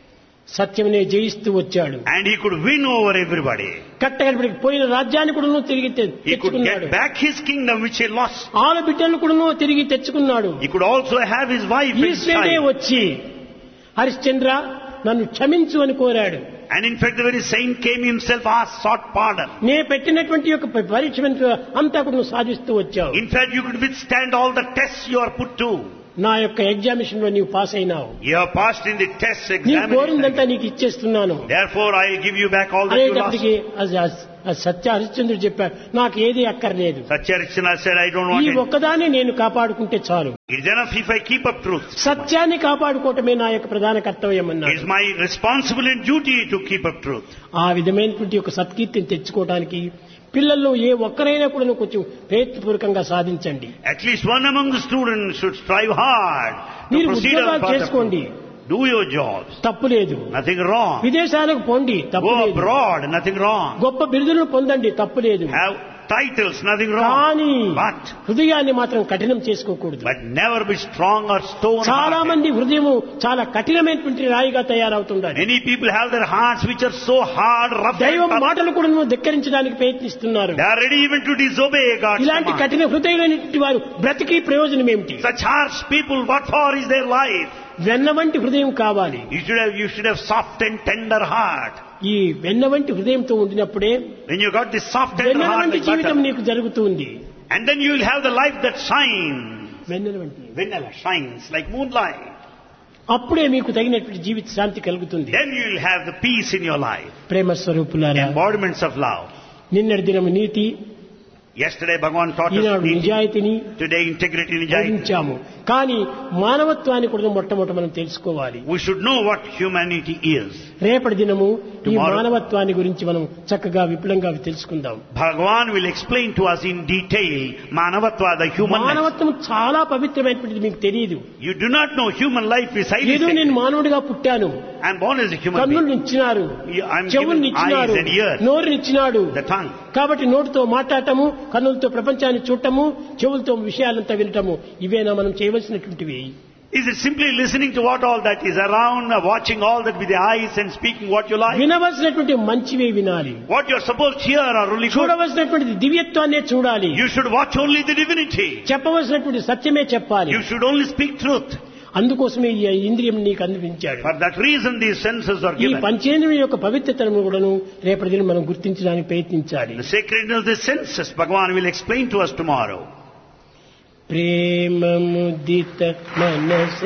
సత్యమునే జయిస్తూ వచ్చాడు. And he could win over everybody. కట్టగలిపడికి పోయిన రాజ్యాన్ని కూడా తిరిగి తె- He could తెచ్చుకున్నాడు. get back his kingdom which he lost. ఆరు బిడ్డలను కూడా తిరిగి తెచ్చుకున్నాడు. He could also have his wife and ఈశ్వరుడే child. వచ్చి హరిశ్చంద్ర నన్ను క్షమించు అని కోరాడు. And in fact the very saint came himself, asked, sought pardon. నే పెట్టినటువంటి యొక్క పరీక్ష అంతా కూడా నువ్వు సాధిస్తూ వచ్చావు. In fact you could withstand all the tests you are put to. నా యొక్క ఎగ్జామినేషన్ లో నీవు పాస్ అయినావు. You have passed in the test నీవు కోరిందంతా examination. నీకు ఇచ్చేస్తున్నాను Therefore I will give you back all that you lost. అనేటప్పటికీ అది- అది సత్య హరిశ్చంద్రుడు చెప్పాడు, నాకు ఏది అక్కర్లేదు, Satyarishana said, I don't want ఈ it. ఒక్కదాన్ని నేను కాపాడుకుంటే చాలు. It's enough if I keep up truth. సత్యాన్ని కాపాడుకోవటమే నా యొక్క ప్రధాన కర్తవ్యం It's అన్నాడు. my responsibility and duty to keep up truth. ఆ విధమైనటువంటి ఒక సత్కీర్తిని తెచ్చుకోవడానికి పిల్లల్లో ఏ ఒక్కరైనా కూడా కొంచెం ప్రయత్నపూర్వకంగా సాధించండి. At least one among the students should strive hard to మీరు proceed on the ఉద్యోగాలు path of చేసుకోండి, truth. Do your jobs. తప్పు లేదు. Nothing wrong. విదేశాలకు పోండి, తప్పు Go లేదు. abroad. Nothing wrong. గొప్ప బిరుదులను పొందండి, తప్పు లేదు. Have titles. Nothing wrong. కానీ But హృదయాన్ని మాత్రం కఠినం చేసుకోకూడదు. but never be strong or stone చాలా hearted. మంది హృదయము చాలా కఠినమైనటువంటి రాయిగా తయారవుతుండాలి. Many people have their hearts which are so hard, rough, దైవం and tough. మాటలు కూడా నువ్వు ధిక్కరించడానికి ప్రయత్నిస్తున్నారు. They are ready even to disobey God's ఇలాంటి command. కఠిన హృదయమైనటువంటి వారు బ్రతికి ప్రయోజనం ఏమిటి? Such harsh people, what for is their life? వెన్న వంటి హృదయం కావాలి. You should have, you should have soft and tender heart. ఈ వెన్న వంటి హృదయంతో ఉండినప్పుడే When you got this soft tender Vennela heart వంటి like జీవితం butter, నీకు జరుగుతుంది. and then you will have the life that shines. వెన్నెల వంటి Vanilla shines like moonlight. అప్పుడే మీకు తగినటువంటి జీవిత శాంతి కలుగుతుంది. Then you will have the peace in your life. ప్రేమ స్వరూపులారా, Embodiments of love. నిన్నటి దినము నీతి, Yesterday Bhagavan taught us ఈనాడు neati. నిజాయితీని Today integrity and nijayati. బోధించాము. కానీ మానవత్వాన్ని కూడా మొట్టమొదట మనం తెలుసుకోవాలి. We should know what humanity is. రేపటి దినము ఈ Tomorrow. మానవత్వాన్ని గురించి మనం చక్కగా విపులంగా తెలుసుకుందాం. Bhagavan will explain to us in detail Manavatva, the human life. మానవత్వం చాలా పవిత్రమైనటువంటిది, మీకు తెలియదు. You do not know human life is highly ఏదో నేను sacred. మానవుడిగా పుట్టాను, I am born as a human కన్నులు being. ఇచ్చినారు, I am చెవుల్ని given ఇచ్చినారు, eyes and ears, నోరుని ఇచ్చినాడు. the tongue. కాబట్టి నోటితో మాట్లాడటము, కన్నులతో ప్రపంచాన్ని చూడటము, చెవులతో విషయాలంతా వినటము, ఇవేనా మనం చేయవలసినటువంటివి? Is it simply listening to what all that is around, uh, watching all that with the eyes and speaking what you like? వినవలసినటువంటి మంచివే వినాలి, What you are supposed to hear are only good. చూడవలసినటువంటి దివ్యత్వాన్నే చూడాలి, You should watch only the divinity. చెప్పవలసినటువంటి సత్యమే చెప్పాలి. You should only speak truth. అందుకోసమే ఈ ఇంద్రియం నీకు అందించాడు. For that reason these senses are ఈ given. పంచేంద్రియం యొక్క పవిత్రతను కూడాను రేపటి దినం మనం గుర్తించడానికి ప్రయత్నించాలి. The sacredness of the senses, Bhagavan will explain to us tomorrow. ప్రేమ ముదిత మనస